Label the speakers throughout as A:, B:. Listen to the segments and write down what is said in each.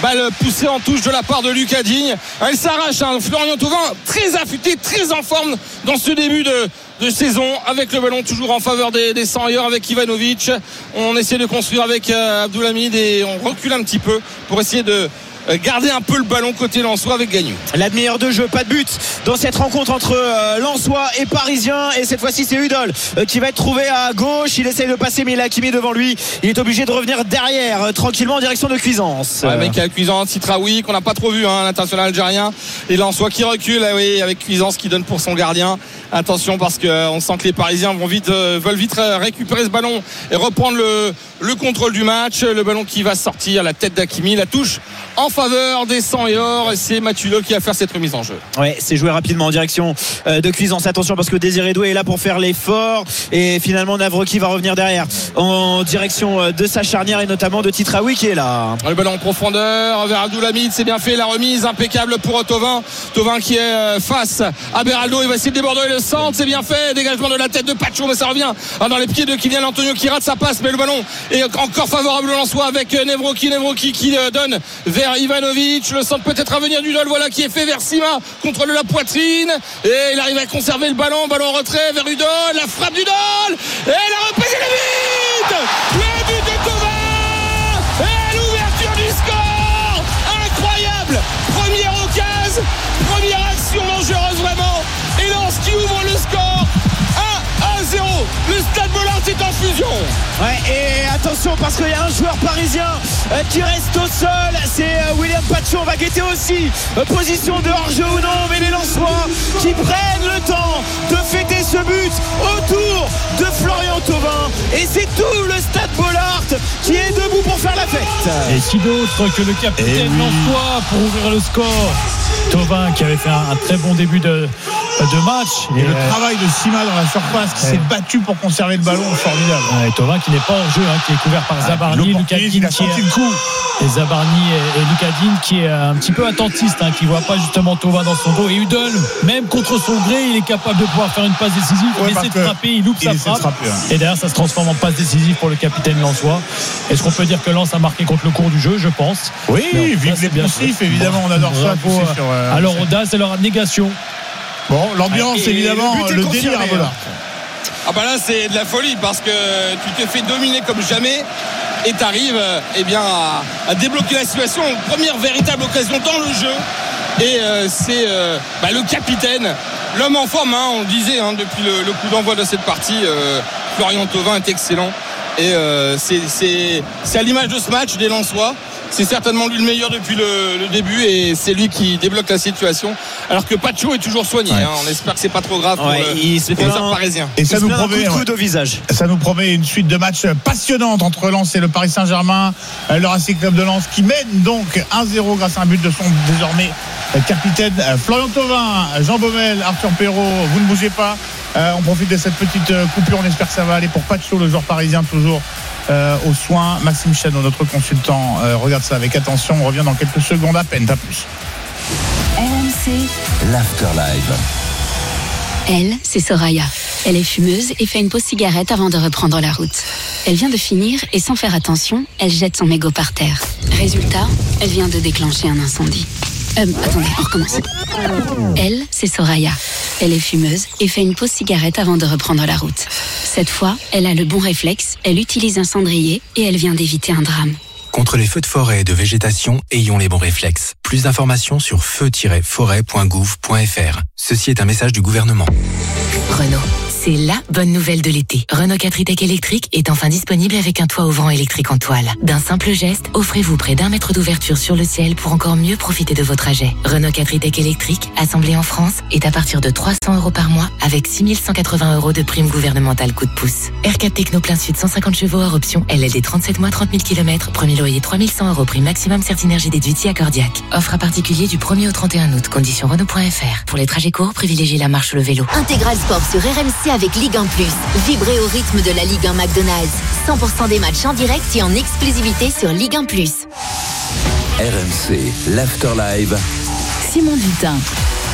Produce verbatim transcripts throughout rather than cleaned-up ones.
A: Balle poussée en touche de la part de Lucas Digne. Elle s'arrache, hein. Florian Thauvin très affûté, très en forme dans ce début de, de saison, avec le ballon toujours en faveur des, des cent ailleurs avec Ivanovic. On essaie de construire avec euh, Abdoulhamid et on recule un petit peu pour essayer de garder un peu le ballon côté Lensois avec Gagnon.
B: La demi-heure de jeu, pas de but dans cette rencontre entre euh, Lensois et Parisien, et cette fois-ci c'est Udol euh, qui va être trouvé à gauche. Il essaye de passer mais il a Hakimi devant lui, il est obligé de revenir derrière euh, tranquillement en direction de Cuisance.
A: Ouais, mec, avec Cuisance, Titraoui qu'on n'a pas trop vu, hein, l'international algérien, et Lensois qui recule, ah oui, avec Cuisance qui donne pour son gardien. Attention parce qu'on euh, sent que les Parisiens vont vite, euh, veulent vite récupérer ce ballon et reprendre le, le contrôle du match. Le ballon qui va sortir, la tête d'Hakimi, la touche en faveur des cent et or. C'est Mathieu qui va faire cette remise en jeu.
B: Ouais, c'est joué rapidement en direction euh, de Cuisance. Attention parce que Désiré Doué est là pour faire l'effort, et finalement Navroki va revenir derrière en direction euh, de sa charnière et notamment de Titraoui qui est là.
A: Le ballon en profondeur vers Abdoulhamid, c'est bien fait, la remise impeccable pour Thauvin. Thauvin qui est euh, face à Beraldo, il va essayer de déborder le centre, c'est bien fait, dégagement de la tête de Pacho, mais ça revient dans les pieds de Kylian Antonio qui rate sa passe, mais le ballon est encore favorable au Lensois avec Nevroki, Nevroki qui donne vers Ivanovic, le centre peut-être à venir du Dol, voilà qui est fait vers Sima, contrôle la poitrine et il arrive à conserver le ballon, ballon en retrait vers Udol, la frappe du Dol et la reprise et le but, le but de Thauvin et l'ouverture du score incroyable, première occasion, première action dangereuse vraiment, et Lens qui ouvre le score un à zéro. Le Stade Bollard est en fusion.
B: Ouais, et attention parce qu'il y a un joueur parisien euh, qui reste au sol, c'est euh, William Pacho. On va guetter aussi euh, position de hors-jeu ou non, mais les Lensois qui prennent le temps de fêter ce but autour de Florian Thauvin, et c'est tout le Stade Bollard qui est debout pour faire la fête.
C: Et qui d'autre que le capitaine oui. Lensois pour ouvrir le score. Thauvin qui avait fait un, un très bon début de, de match.
D: Et, et le euh, travail de Sima dans la surface qui ouais. s'est battu pour conserver le ballon, formidable.
C: Ouais, Thauvin qui n'est pas hors jeu, hein, qui est couvert par ah, Zabarni, Lucas Digne qui est
D: le coup.
C: Et Zabarni et, et Lucas Digne qui est un petit peu attentiste, hein, qui ne voit pas justement Thauvin dans son dos. Et Udol, même contre son gré, il est capable de pouvoir faire une passe décisive. Il ouais, essaie de frapper, il loupe il sa frappe. Frapper, hein. Et derrière, ça se transforme en passe décisive pour le capitaine lensois. Est-ce qu'on peut dire que Lens a marqué contre le cours du jeu? Je pense.
D: Oui, vive les poncifs, évidemment, on adore ça.
C: À leur audace et leur abnégation.
D: Bon, l'ambiance, et évidemment, le, le délire à Bollard.
A: Ah bah là, c'est de la folie parce que tu te fais dominer comme jamais et tu arrives eh bien, à, à débloquer la situation. Première véritable occasion dans le jeu. Et euh, c'est euh, bah, le capitaine, l'homme en forme, hein, on le disait hein, depuis le, le coup d'envoi de cette partie. Euh, Florian Thauvin est excellent. Et euh, c'est, c'est, c'est à l'image de ce match des Lensois. C'est certainement lui le meilleur depuis le, le début et c'est lui qui débloque la situation. Alors que Pacho est toujours soigné. Ouais. Hein. On espère que c'est pas trop grave pour
B: ouais,
A: le défenseur parisien.
D: Et ça
B: il
D: nous promet
B: un coup de ouais. au visage.
D: Ça nous promet une suite de matchs passionnantes entre Lens et le Paris Saint-Germain. Le Racing Club de Lens qui mène donc un zéro grâce à un but de son désormais capitaine Florian Thauvin, Jean Baumel, Arthur Perrault. Vous ne bougez pas. Euh, on profite de cette petite coupure. On espère que ça va aller pour Pacho, le joueur parisien toujours euh, aux soins. Maxime Chanot, notre consultant, euh, regarde ça avec attention. On revient dans quelques secondes à peine. T'as plus.
E: R M C
F: l'Afterlife.
E: Elle, c'est Soraya. Elle est fumeuse et fait une pause cigarette avant de reprendre la route. Elle vient de finir et sans faire attention, elle jette son mégot par terre. Résultat, elle vient de déclencher un incendie. Euh, attendez, on recommence. Elle, c'est Soraya. Elle est fumeuse et fait une pause cigarette avant de reprendre la route. Cette fois, elle a le bon réflexe, elle utilise un cendrier et elle vient d'éviter un drame.
G: Contre les feux de forêt et de végétation, ayons les bons réflexes. Plus d'informations sur feu tiret forêt point gouv point f r. Ceci est un message du gouvernement.
H: Renault. C'est la bonne nouvelle de l'été. Renault quatre e-Tech électrique est enfin disponible avec un toit ouvrant électrique en toile. D'un simple geste, offrez-vous près d'un mètre d'ouverture sur le ciel pour encore mieux profiter de vos trajets. Renault quatre e-Tech électrique, assemblé en France, est à partir de trois cents euros par mois avec six mille cent quatre-vingts euros de prime gouvernementale coup de pouce. R quatre Techno plein sud cent cinquante chevaux hors option, L L D trente-sept mois trente mille kilomètres, premier loyer trois mille cent euros, prime maximum Certinergie déduite accordiaque. Offre à particulier du premier au trente et un août, conditions Renault point f r. Pour les trajets courts, privilégiez la marche ou le vélo.
I: Intégral Sport sur R M C avec Ligue un plus. Vibrez au rythme de la Ligue un McDonald's. cent pour cent des matchs en direct et en exclusivité sur Ligue un plus.
F: R M C, l'Afterlife.
E: Simon Dutin.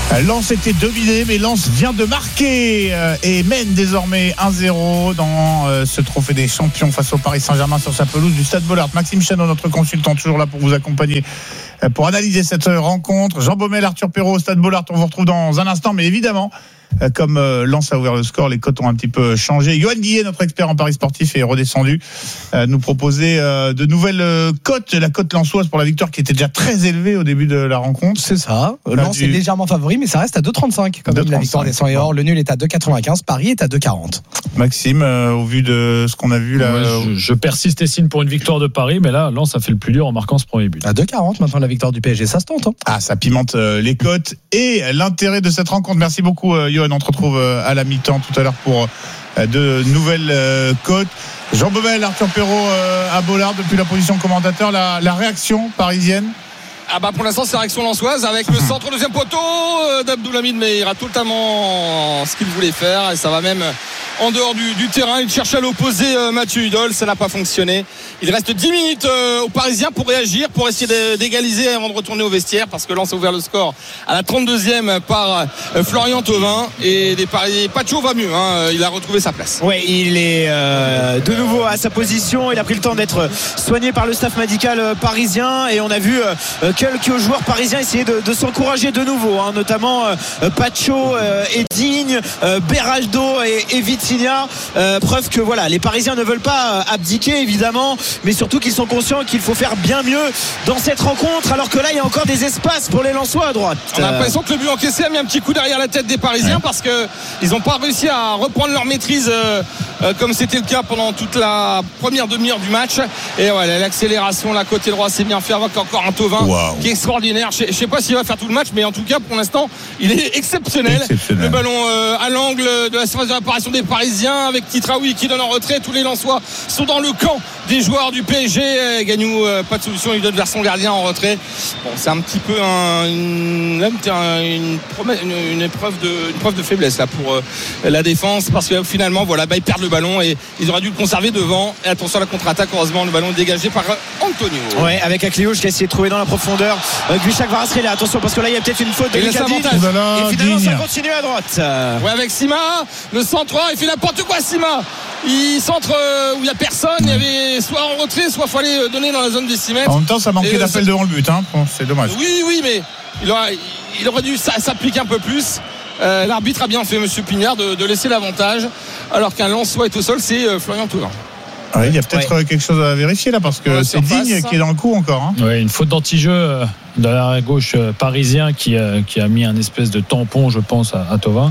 D: Lens était dominé, mais Lens vient de marquer et mène désormais un zéro dans ce trophée des champions face au Paris Saint-Germain sur sa pelouse du Stade Bollaert. Maxime Chanot, notre consultant, toujours là pour vous accompagner, pour analyser cette rencontre. Jean Baumel, Arthur Perrault au Stade Bollaert, on vous retrouve dans un instant, mais évidemment, comme Lens a ouvert le score, les cotes ont un petit peu changé. Yoann Guillet, notre expert en paris sportif, est redescendu, nous proposait de nouvelles cotes. La cote lensoise pour la victoire qui était déjà très élevée au début de la rencontre.
F: C'est ça. Lens est légèrement favori, mais ça reste à deux trente-cinq quand même. La victoire des cent et or. Le nul est à deux quatre-vingt-quinze. Paris est à deux quarante.
D: Maxime, euh, au vu de ce qu'on a vu là,
C: ouais, je, je persiste et signe pour une victoire de Paris, mais là, Lens a fait le plus dur en marquant ce premier but.
F: À deux quarante maintenant la victoire du P S G, ça se tente. Hein.
D: Ah, ça pimente euh, les cotes et l'intérêt de cette rencontre. Merci beaucoup, euh, Yoann. On te retrouve euh, à la mi-temps tout à l'heure pour euh, de nouvelles euh, cotes. Jean Baumel, Arthur Perrault euh, à Bollaert depuis la position commentateur. La, la réaction parisienne.
A: Ah bah pour l'instant c'est réaction lensoise avec le centre deuxième poteau euh, d'Abdoulhamid, mais il rate totalement ce qu'il voulait faire et ça va même en dehors du, du terrain. Il cherche à l'opposer euh, Mathieu Hudol, ça n'a pas fonctionné. Il reste dix minutes euh, aux Parisiens pour réagir, pour essayer de, d'égaliser avant de retourner au vestiaire, parce que Lens a ouvert le score à la trente-deuxième par euh, Florian Thauvin et des Parisiens. Pacho va mieux, hein, il a retrouvé sa place.
B: Oui, il est euh, de nouveau à sa position. Il a pris le temps d'être soigné par le staff médical euh, parisien et on a vu euh, quelques joueurs parisiens essayer de, de s'encourager de nouveau, hein, notamment euh, Pacho euh, et Digne, euh, Beraldo et, et Vitinha. Euh, preuve que voilà, les Parisiens ne veulent pas abdiquer évidemment, mais surtout qu'ils sont conscients qu'il faut faire bien mieux dans cette rencontre, alors que là il y a encore des espaces pour les Lensois à droite.
A: On a l'impression que le but encaissé a mis un petit coup derrière la tête des Parisiens, ouais. Parce qu'ils n'ont pas réussi à reprendre leur maîtrise euh, euh, comme c'était le cas pendant toute la première demi-heure du match. Et voilà, l'accélération, la côté droit, c'est bien fait avec encore un Thauvin wow. qui est extraordinaire. Je ne sais pas s'il va faire tout le match, mais en tout cas pour l'instant il est exceptionnel, exceptionnel. Le ballon euh, à l'angle de la surface de réparation des Parisiens avec Titraoui qui donne en retrait. Tous les Lensois sont dans le camp des joueurs du P S G. Gagnou, euh, pas de solution, il donne vers son gardien en retrait. Bon, c'est un petit peu un, une, une, une, une, épreuve de, une preuve de faiblesse là pour euh, la défense, parce que finalement voilà, bah, ils perdent le ballon et ils auraient dû le conserver devant. Et attention à la contre-attaque, heureusement le ballon est dégagé par Antonio.
B: Ouais, avec Akliouche qui a essayé de trouver dans la profondeur euh, Guichak va rastreler. Attention parce que là il y a peut-être une faute de Lucadine et finalement ça continue à droite.
A: Ouais, avec Sima, le centre, il fait n'importe quoi Sima. Il centre euh, où il n'y a personne, il y avait soit en retrait, soit il fallait donner dans la zone des six mètres.
D: En même temps ça manquait et d'appel ça... devant le but, hein. Bon, c'est dommage.
A: Oui oui mais il aurait, il aurait dû s'appliquer un peu plus. euh, L'arbitre a bien fait, monsieur Pignard, de, de laisser l'avantage, alors qu'un Lensois est au sol, c'est euh, Florian Thauvin.
D: Ah oui, il y a peut-être ouais. quelque chose à vérifier là, parce que ouais, c'est Digne qui est dans le coup encore, hein.
C: Ouais, une faute d'anti-jeu euh, de l'arrière gauche euh, parisien qui, euh, qui a mis un espèce de tampon, je pense, à, à Thauvin.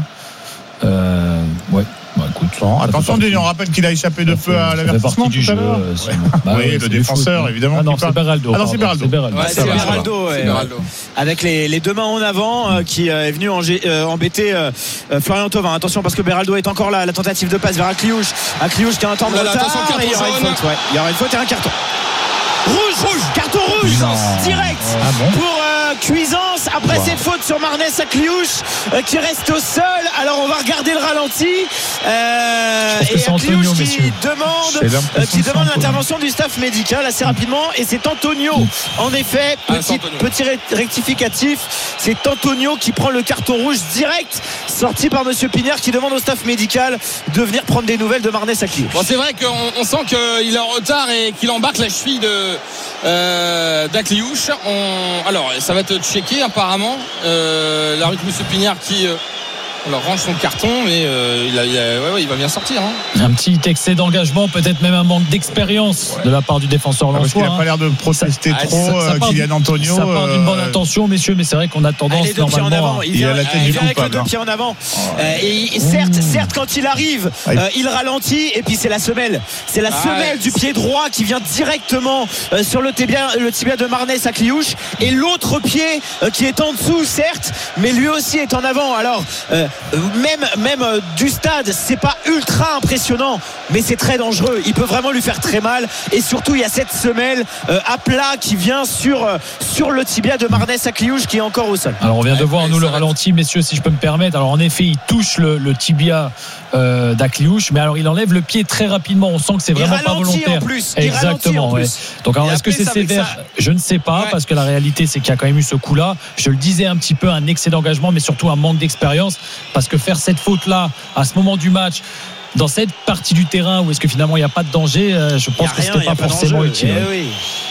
C: euh, Ouais. Bah, écoute,
D: bon, attention, on rappelle qu'il a échappé de peu à l'avertissement tout à l'heure.
C: Euh,
D: ouais. Bah, oui, oui, le défenseur fou, évidemment.
C: Ah non, c'est Beraldo.
B: Ah non,
C: c'est Beraldo.
B: C'est Beraldo. Ouais, c'est Beraldo, ouais. Beraldo. Avec les, les deux mains en avant euh, qui euh, est venu en, euh, embêter euh, Florian Thauvin. Attention parce que Beraldo est encore là. La tentative de passe vers Akliouche. Akliouche qui a un temps de retard.
A: Attention, carton
B: il y aura une faute. Ouais. Il y aura une faute et un carton. Rouge, rouge, carton rouge, non. direct ah bon pour euh, Cuisance après wow. cette faute sur Marnès Akliouche euh, qui reste au sol. Alors on va regarder le ralenti euh, et Akliouche qui messieurs. demande euh, qui demande l'intervention du staff médical assez rapidement, et c'est Antonio mmh. en effet, petit, ah, petit rectificatif, c'est Antonio qui prend le carton rouge direct, sorti par monsieur Pignard, qui demande au staff médical de venir prendre des nouvelles de Marnès Akliouche.
A: Bon, c'est vrai qu'on on sent qu'il est en retard et qu'il embarque la cheville de Euh, d'Akliouche. On... Alors ça va être checké apparemment. Euh, la rue de M. Pignard qui euh, alors, range son carton, mais euh, il, a, il, a, ouais, ouais, il va bien sortir, hein.
C: Un petit excès d'engagement, peut-être même un manque d'expérience ouais. de la part du défenseur lensois.
D: Parce qu'il n'a hein. pas l'air de protester ça, trop, ça, ça euh, Kylian Antonio.
C: Ça part d'une bonne intention, messieurs, mais c'est vrai qu'on a tendance
B: Allez,
C: normalement.
B: Il vient, il, il a la tête il vient avec les deux pieds en avant. Oh. Euh, et certes, mmh. certes, quand il arrive, euh, il ralentit, et puis c'est la semelle. C'est la ah, semelle ouais. du pied droit qui vient directement euh, sur le tibia, le tibia de Marnès Akliouche, et l'autre pied euh, qui est en dessous, certes, mais lui aussi est en avant. Alors, euh, même, même euh, du stade, c'est pas ultra impressionnant, mais c'est très dangereux. Il peut vraiment lui faire très mal, et surtout il y a cette semelle euh, à plat qui vient sur, euh, sur le tibia de Marnès Akliouche qui est encore au sol.
C: Alors on vient de voir nous le ralenti, messieurs, si je peux me permettre. Alors en effet il touche le, le tibia euh, d'Akliouche, mais alors il enlève le pied très rapidement. On sent que c'est vraiment pas volontaire.
B: En plus.
C: Exactement.
B: En plus.
C: Ouais. Donc alors, est-ce que c'est sévère? Ça... Je ne sais pas, ouais. parce que la réalité c'est qu'il y a quand même eu ce coup-là. Je le disais un petit peu, un excès d'engagement, mais surtout un manque d'expérience, parce que faire cette faute-là à ce moment du match, dans cette partie du terrain où est-ce que finalement il n'y a pas de danger, euh, je pense que c'était pas, pas forcément utile.
B: Eh oui.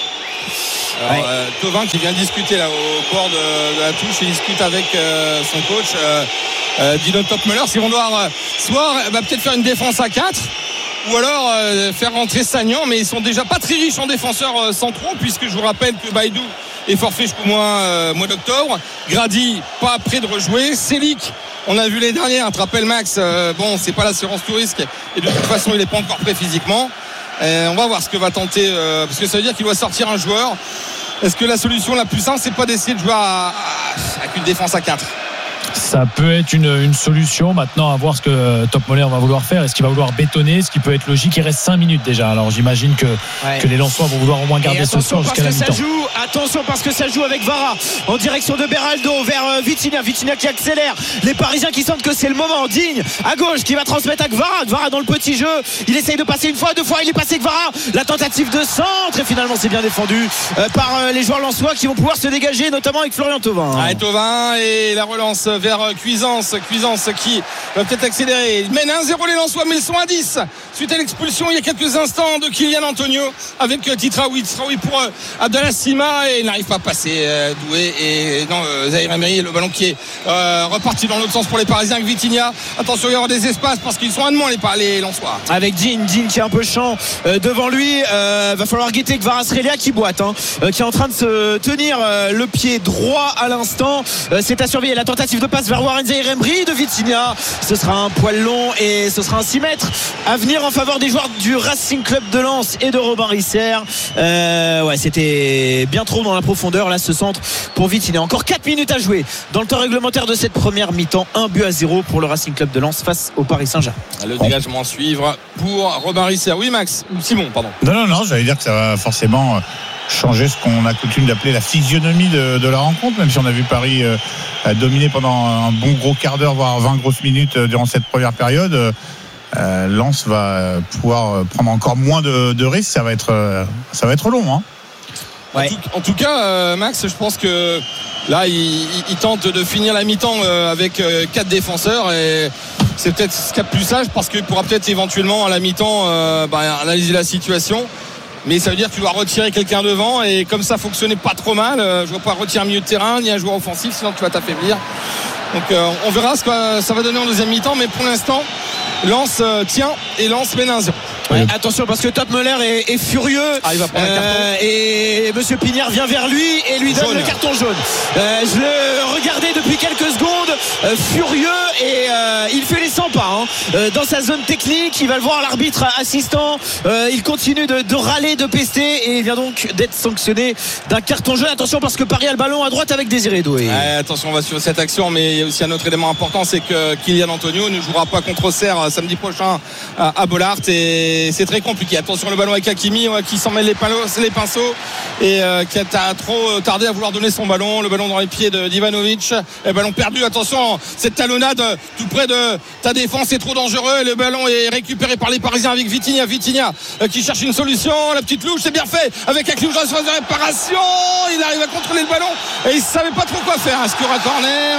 A: Alors, ouais. euh, Thauvin qui vient discuter là au bord de, de la touche, il discute avec euh, son coach euh, euh, Dino Topmöller. Ils vont devoir euh, soit va peut-être faire une défense à quatre, ou alors euh, faire rentrer Sagnan, mais ils sont déjà pas très riches en défenseurs euh, centraux, puisque je vous rappelle que Baïdou est forfait jusqu'au mois, euh, mois d'octobre. Grady pas prêt de rejouer. Selic, on a vu les dernières, tu te rappelles Max, euh, bon c'est pas l'assurance tout risque, et de toute façon il n'est pas encore prêt physiquement. Et on va voir ce que va tenter, euh, parce que ça veut dire qu'il doit sortir un joueur. Est-ce que la solution la plus simple, c'est pas d'essayer de jouer à, à, avec une défense à quatre?
C: Ça peut être une, une solution. Maintenant, à voir ce que Topmöller va vouloir faire. Est-ce qu'il va vouloir bétonner? Ce qui peut être logique. Il reste cinq minutes déjà. Alors j'imagine que, ouais. que les Lensois vont vouloir au moins garder ce score jusqu'à la mi-temps.
B: Joue, attention parce que ça joue avec Vara en direction de Beraldo vers euh, Vitinha. Vitinha qui accélère. Les Parisiens qui sentent que c'est le moment. Digne à gauche qui va transmettre à Gvara. Gvara dans le petit jeu. Il essaye de passer une fois, deux fois. Il est passé Gvara. La tentative de centre et finalement c'est bien défendu euh, par euh, les joueurs lensois qui vont pouvoir se dégager, notamment avec Florian Thauvin.
A: Ah, et Thauvin et la relance vers Cuisance. Cuisance qui va peut-être accélérer. Il mène un zéro les Lensois, mais ils sont à dix suite à l'expulsion il y a quelques instants de Kylian Antonio avec Titraoui. Titraoui pour euh, Abdallah Sima et il n'arrive pas à passer euh, Doué et non euh, Zahir Emery, le ballon qui est euh, reparti dans l'autre sens pour les Parisiens avec Vitinha. Attention, il y aura des espaces parce qu'ils sont à demain les, les Lensois.
B: Avec Digne, Digne qui est un peu champ euh, devant lui. Euh, va falloir guetter Kvaratskhelia qui boite, hein, euh, qui est en train de se tenir euh, le pied droit à l'instant. Euh, c'est à surveiller. La tentative de passe vers Warren Zahir Emery de Vitinha. Ce sera un poil long et ce sera un six mètres à venir en faveur des joueurs du Racing Club de Lens et de Robin Risser. Euh, ouais, c'était bien trop dans la profondeur là ce centre pour Vitinha. Encore quatre minutes à jouer dans le temps réglementaire de cette première mi-temps. Un but à zéro pour le Racing Club de Lens face au Paris Saint-Germain.
A: Le dégagement à suivre pour Robin Risser. Oui Max, Simon pardon.
D: Non non non, j'allais dire que ça va forcément changer ce qu'on a coutume d'appeler la physionomie de, de la rencontre, même si on a vu Paris euh, dominer pendant un bon gros quart d'heure voire vingt grosses minutes euh, durant cette première période. euh, Lens va pouvoir prendre encore moins de, de risques. Ça va être euh, ça va être long, hein.
A: Ouais. En, tout, en tout cas, euh, Max, je pense que là, il, il, il tente de finir la mi-temps euh, avec euh, quatre défenseurs et c'est peut-être ce qu'il y a de plus sage parce qu'il pourra peut-être éventuellement à la mi-temps euh, bah, analyser la situation. Mais ça veut dire que tu dois retirer quelqu'un devant et comme ça fonctionnait pas trop mal, euh, je ne vais pas retirer un milieu de terrain ni un joueur offensif, sinon tu vas t'affaiblir. Donc euh, on verra ce que ça va donner en deuxième mi-temps, mais pour l'instant, Lens euh, tient et Lens mène un zéro.
B: Ouais, attention parce que Topmöller est, est furieux
A: ah, il va prendre euh, un carton.
B: Et Monsieur Pignard vient vers lui et lui donne jaune. Le carton jaune. Euh, je le regardais depuis quelques secondes, euh, furieux et euh, il fait les cent pas hein. euh, dans sa zone technique. Il va le voir l'arbitre assistant. Euh, il continue de, de râler, de pester et il vient donc d'être sanctionné d'un carton jaune. Attention parce que Paris a le ballon à droite avec Désiré Doué.
A: Ouais, attention, on va suivre cette action, mais il y a aussi un autre élément important, c'est que Kylian Antonio ne jouera pas contre Auxerre samedi prochain à, à Bollaert et c'est très compliqué. Attention le ballon avec Hakimi ouais, qui s'en mêle les, pinceaux, les pinceaux et euh, qui a trop tardé à vouloir donner son ballon. Le ballon dans les pieds de d'Ivanovic. Le ballon perdu. Attention, cette talonnade tout près de ta défense est trop dangereux. Le ballon est récupéré par les Parisiens avec Vitinha. Vitinha euh, qui cherche une solution. La petite louche, c'est bien fait avec Akliouche dans la phase de réparation. Il arrive à contrôler le ballon et il ne savait pas trop quoi faire. Est-ce qu'il y aura corner?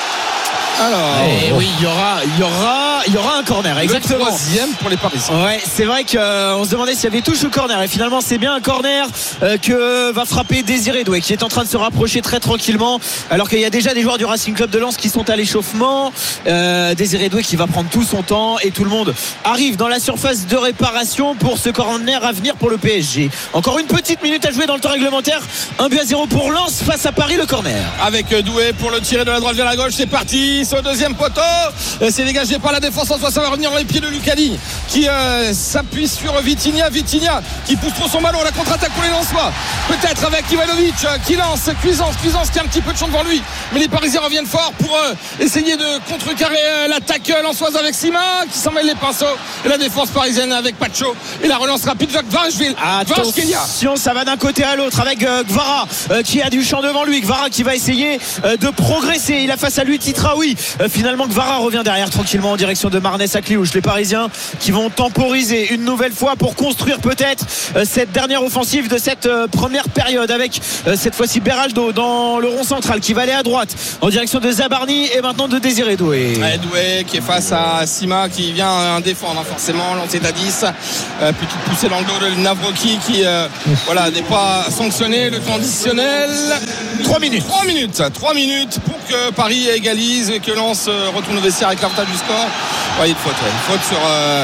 A: Alors,
B: et oui, il y aura, il y aura, il y aura un corner. Exactement.
A: Le troisième pour les Parisiens.
B: Ouais, c'est vrai qu'on euh, se demandait s'il y avait touche ou corner. Et finalement, c'est bien un corner euh, que va frapper Désiré Doué, qui est en train de se rapprocher très tranquillement. Alors qu'il y a déjà des joueurs du Racing Club de Lens qui sont à l'échauffement. Euh, Désiré Doué qui va prendre tout son temps et tout le monde arrive dans la surface de réparation pour ce corner à venir pour le P S G. Encore une petite minute à jouer dans le temps réglementaire. Un but à zéro pour Lens face à Paris, le corner.
A: Avec Doué pour le tirer de la droite vers la gauche. C'est parti. Au deuxième poteau, c'est dégagé par la défense en soi, ça va revenir dans les pieds de Lucadi qui euh, s'appuie sur Vitinha. Vitinha qui pousse trop son ballon, la contre-attaque pour les Lensois, peut-être avec Ivanovic euh, qui lance Cuisance, Cuisance qui a un petit peu de champ devant lui, mais les Parisiens reviennent fort pour euh, essayer de contrecarrer euh, l'attaque lensoise avec Sima qui s'en mêle les pinceaux et la défense parisienne avec Pacho et la relance rapide vers Kvaratskhelia.
B: Attention, ça va d'un côté à l'autre avec euh, Gvara euh, qui a du champ devant lui. Gvara qui va essayer euh, de progresser, il a face à lui Titraoui puis euh, finalement Gvara revient derrière tranquillement en direction de Marnès à Cliouche. Les Parisiens qui vont temporiser une nouvelle fois pour construire peut-être euh, cette dernière offensive de cette euh, première période avec euh, cette fois-ci Beraldo dans le rond central qui va aller à droite en direction de Zabarni et maintenant de Désiré Doué.
A: Ouais, Doué qui est face à Sima qui vient euh, défendre forcément, lancé à dix, euh, petite poussée dans le dos de Navroki qui euh, voilà, n'est pas sanctionné. Le temps additionnel
B: trois minutes
A: trois minutes trois minutes pour que Paris égalise et que Lens euh, retourne au vestiaire avec l'avantage du score. Ouais, il y a une faute, ouais. Une faute sur euh,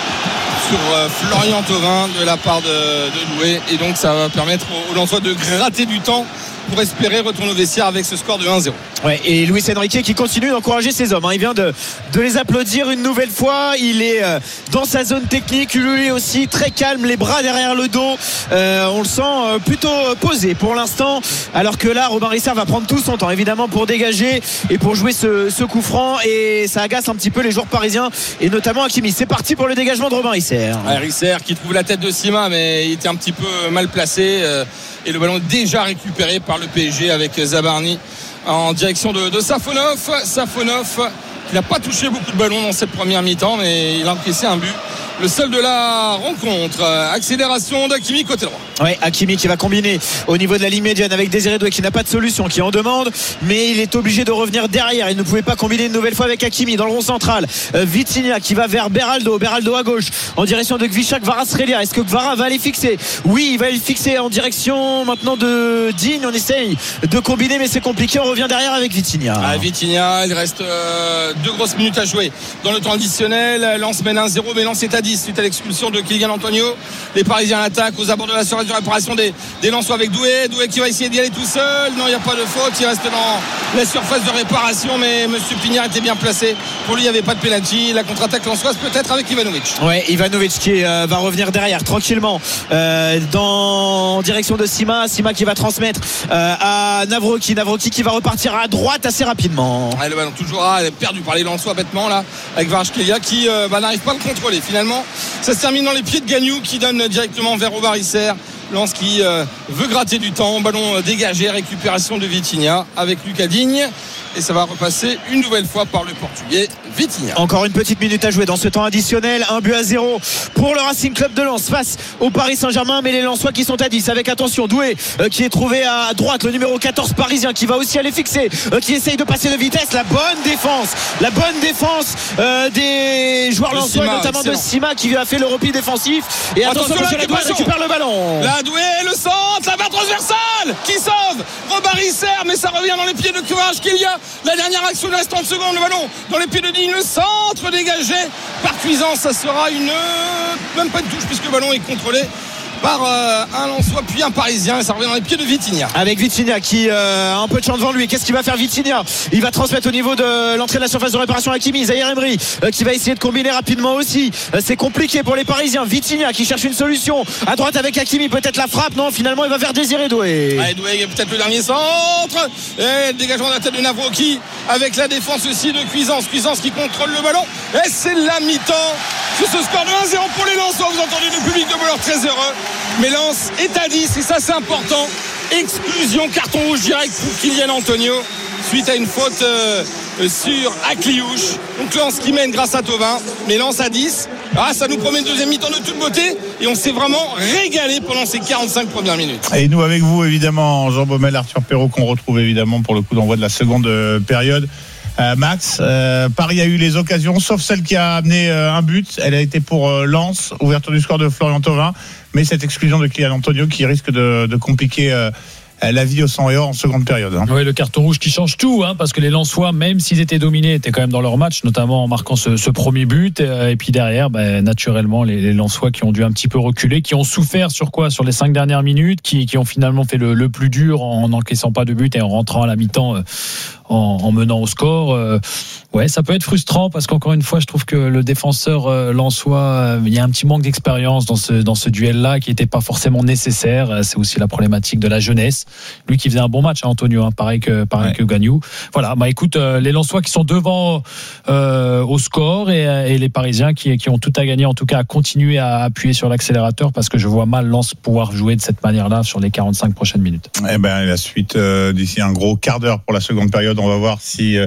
A: sur euh, Florian Thauvin de la part de, de Doué, et donc ça va permettre aux, aux Lensois de gratter du temps pour espérer retourner au vestiaire avec ce score de un zéro.
B: Ouais, et Luis Enrique qui continue d'encourager ses hommes, hein. Il vient de, de les applaudir une nouvelle fois. Il est euh, dans sa zone technique, lui aussi très calme, les bras derrière le dos, euh, on le sent euh, plutôt posé pour l'instant, alors que là Robin Risser va prendre tout son temps évidemment pour dégager et pour jouer ce, ce coup franc, et ça agace un petit peu les joueurs parisiens et notamment Hakimi. C'est parti pour le dégagement de Robin Risser.
A: Ouais, Risser qui trouve la tête de Sima, mais il était un petit peu mal placé, euh, et le ballon est déjà récupéré par le P S G avec Zabarni en direction de, de Safonov. Safonov qui n'a pas touché beaucoup de ballons dans cette première mi-temps, mais il a encaissé un but, le seul de la rencontre. Accélération d'Hakimi côté droit.
B: Ouais, Hakimi qui va combiner au niveau de la ligne médiane avec Désiré Doué qui n'a pas de solution, qui en demande, mais il est obligé de revenir derrière. Il ne pouvait pas combiner une nouvelle fois avec Hakimi dans le rond central. euh, Vitinha qui va vers Beraldo, Beraldo à gauche en direction de Gvisha Kvaratskhelia. Est-ce que Gvara va aller fixer? Oui, il va aller fixer en direction maintenant de Digne. On essaye de combiner, mais c'est compliqué. On revient derrière avec Vitinha.
A: Ah, Vitinha, il reste euh, deux grosses minutes à jouer dans le temps additionnel. Lens mène un zéro, mais Lens est à dix suite à l'expulsion de Kylian Antonio. Les Parisiens attaquent aux abords de la surface de réparation des, des Lensois avec Doué. Doué qui va essayer d'y aller tout seul. Non, il n'y a pas de faute. Il reste dans la surface de réparation, mais M. Pignard était bien placé. Pour lui, il n'y avait pas de pénalty. La contre-attaque lensoise peut-être avec Ivanovic.
B: Ouais, Ivanovic qui euh, va revenir derrière tranquillement euh, dans en direction de Sima. Sima qui va transmettre euh, à Navroki. Navroki qui va repartir à droite assez rapidement.
A: Ouais, le ballon toujours ah, perdu par les Lensois bêtement là, avec Kvaratskhelia qui euh, bah, n'arrive pas à le contrôler. Finalement, ça se termine dans les pieds de Gagnou qui donne directement vers Robin Risser. Lens qui euh, veut gratter du temps, ballon euh, dégagé, récupération de Vitinha avec Lucas Digne, et ça va repasser une nouvelle fois par le Portugais Vitinha.
B: Encore une petite minute à jouer dans ce temps additionnel. Un but à zéro pour le Racing Club de Lens face au Paris Saint-Germain, mais les Lensois qui sont à dix avec attention Doué euh, qui est trouvé à droite, le numéro quatorze parisien qui va aussi aller fixer, euh, qui essaye de passer de vitesse. La bonne défense, la bonne défense euh, des joueurs lensois, notamment excellent. de Sima qui a fait le repli défensif, et attention, attention la Doué récupère le ballon.
A: La Doué, le centre, la barre transversale qui sauve Robin Risser, mais ça revient dans les pieds de Kvaratskhelia. La dernière action de trente secondes, le ballon dans les pieds de Digne, le centre dégagé par Cuisance. Ça sera une même pas une touche puisque le ballon est contrôlé par euh, un Lensois puis un Parisien, et ça revient dans les pieds de Vitinha.
B: Avec Vitinha qui euh, a un peu de champ devant lui. Qu'est-ce qu'il va faire Vitinha? Il va transmettre au niveau de l'entrée de la surface de réparation à Hakimi. Zahir Emery euh, qui va essayer de combiner rapidement aussi. Euh, c'est compliqué pour les Parisiens. Vitinha qui cherche une solution à droite avec Hakimi, peut-être la frappe. Non, finalement il va vers Désiré Doué.
A: Allez, Doué, peut-être le dernier centre, et le dégagement de la tête de Navroki avec la défense aussi de Cuisance. Cuisance qui contrôle le ballon, et c'est la mi-temps sur ce score de un zéro pour les Lensois. Vous entendez le public de Bollard très heureux, mais Lens est à dix, et ça c'est important. Exclusion, carton rouge direct pour Kylian Antonio suite à une faute euh, sur Akliouche. Donc Lens qui mène grâce à Thauvin, mais Lens à dix. Ah, ça nous promet une deuxième mi-temps de toute beauté, et on s'est vraiment régalé pendant ces quarante-cinq premières minutes.
D: Et nous avec vous évidemment, Jean Baumel, Arthur Perrault, qu'on retrouve évidemment pour le coup d'envoi de la seconde euh, période. Euh, Max, euh, Paris a eu les occasions, sauf celle qui a amené euh, un but. Elle a été pour euh, Lens, ouverture du score de Florian Thauvin, mais cette exclusion de Kylian Antonio qui risque de, de compliquer euh, la vie au sang et or en seconde période. Hein.
C: Oui, le carton rouge qui change tout, hein, parce que les Lensois, même s'ils étaient dominés, étaient quand même dans leur match, notamment en marquant ce, ce premier but. Et, et puis derrière, ben, naturellement, les, les Lensois qui ont dû un petit peu reculer, qui ont souffert sur quoi? Sur les cinq dernières minutes, qui, qui ont finalement fait le, le plus dur en n'encaissant pas de but et en rentrant à la mi-temps euh, en, en menant au score. Euh, ouais, ça peut être frustrant parce qu'encore une fois, je trouve que le défenseur euh, lensois, euh, il y a un petit manque d'expérience dans ce, dans ce duel-là qui n'était pas forcément nécessaire. C'est aussi la problématique de la jeunesse. Lui qui faisait un bon match, hein, Antonio, hein, pareil que pareil ouais. que Gagnou. Voilà, bah écoute, euh, les Lensois qui sont devant euh, au score, et, et les Parisiens qui, qui ont tout à gagner, en tout cas à continuer à appuyer sur l'accélérateur, parce que je vois mal Lens pouvoir jouer de cette manière-là sur les quarante-cinq prochaines minutes.
D: Eh ben la suite euh, d'ici un gros quart d'heure pour la seconde période. On va voir si euh,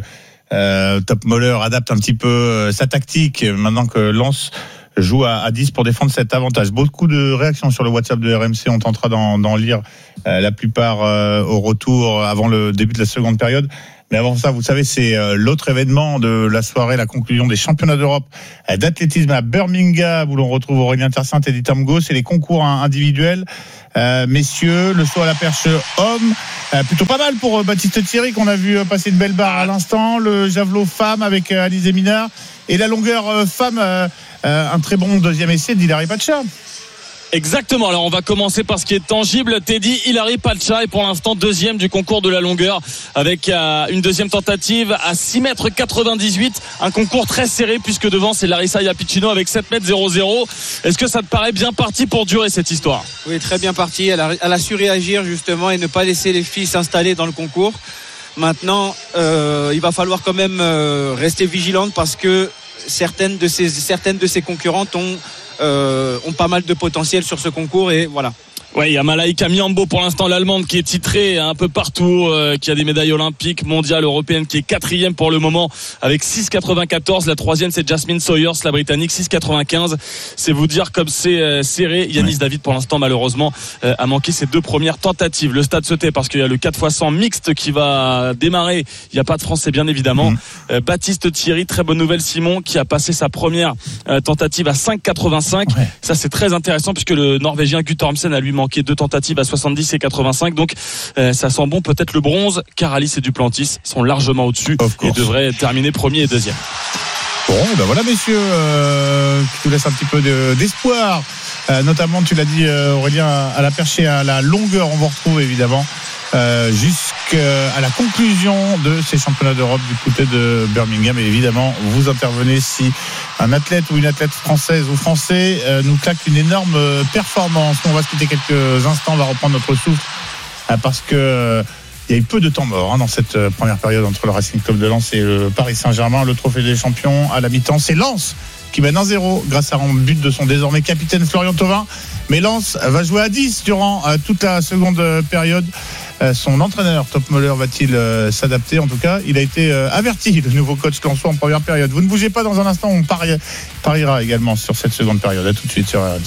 D: Euh, Topmoller adapte un petit peu euh, sa tactique maintenant que Lens joue à, à dix pour défendre cet avantage. Beaucoup de réactions sur le WhatsApp de R M C. On tentera d'en, d'en lire euh, la plupart euh, au retour avant le début de la seconde période. Mais avant ça, vous savez, c'est euh, l'autre événement de la soirée, la conclusion des championnats d'Europe euh, d'athlétisme à Birmingham, où l'on retrouve Aurélien Tersinte et Edith Amgo. C'est les concours hein, individuels. Euh, messieurs, le saut à la perche homme, euh, plutôt pas mal pour euh, Baptiste Thierry, qu'on a vu euh, passer une belle barre à l'instant. Le javelot femme avec euh, Alizé Minard. Et la longueur euh, femme, euh, euh, un très bon deuxième essai d'Hilary Pacha.
J: Exactement, alors on va commencer par ce qui est tangible. Teddy Hilary Pacha est pour l'instant deuxième du concours de la longueur avec euh, une deuxième tentative à six mètres quatre-vingt-dix-huit, un concours très serré puisque devant c'est Larissa Iapicino avec sept mètres zéro zéro. Est-ce que ça te paraît bien parti pour durer cette histoire?
K: Oui, très bien parti, elle a, elle a su réagir justement et ne pas laisser les filles s'installer dans le concours. Maintenant euh, il va falloir quand même euh, rester vigilante parce que certaines de ces, certaines de ses concurrentes ont Euh, ont pas mal de potentiel sur ce concours et voilà.
J: Ouais, il y a Malaika Miambo pour l'instant, l'allemande, qui est titrée un peu partout, euh, qui a des médailles olympiques, mondiales, européennes, qui est quatrième pour le moment avec six quatre-vingt-quatorze. La troisième, c'est Jasmine Sawyers, la britannique, six quatre-vingt-quinze. C'est vous dire comme c'est euh, serré. Yanis ouais. David, pour l'instant, malheureusement, euh, a manqué ses deux premières tentatives. Le stade se tait parce qu'il y a le quatre fois cent mixte qui va démarrer. Il n'y a pas de Français, bien évidemment. Mmh. Euh, Baptiste Thierry, très bonne nouvelle, Simon, qui a passé sa première euh, tentative à cinq quatre-vingt-cinq. Ouais. Ça, c'est très intéressant puisque le Norvégien Guttormsen a lui manqué deux tentatives à soixante-dix et quatre-vingt-cinq, donc euh, ça sent bon. Peut-être le bronze, car Alice et Duplantis sont largement au-dessus et devraient terminer premier et deuxième.
D: Bon, et ben voilà messieurs, euh, qui nous laisse un petit peu de, d'espoir, euh, notamment tu l'as dit euh, Aurélien, à la perche et à la longueur. On vous retrouve évidemment euh, jusqu'à la conclusion de ces championnats d'Europe du côté de Birmingham, et évidemment vous intervenez si un athlète ou une athlète française ou français euh, nous claque une énorme performance. On va se quitter quelques instants, on va reprendre notre souffle euh, parce que euh, il y a eu peu de temps mort hein, dans cette euh, première période entre le Racing Club de Lens et le Paris Saint-Germain. Le trophée des champions à la mi-temps, c'est Lens qui mène un zéro grâce à un but de son désormais capitaine Florian Thauvin. Mais Lens va jouer à dix durant euh, toute la seconde euh, période. Euh, son entraîneur Topmoller va-t-il euh, s'adapter? En tout cas, il a été euh, averti, le nouveau coach lensois en première période. Vous ne bougez pas, dans un instant, on pari- pariera également sur cette seconde période. À tout de suite sur R M C.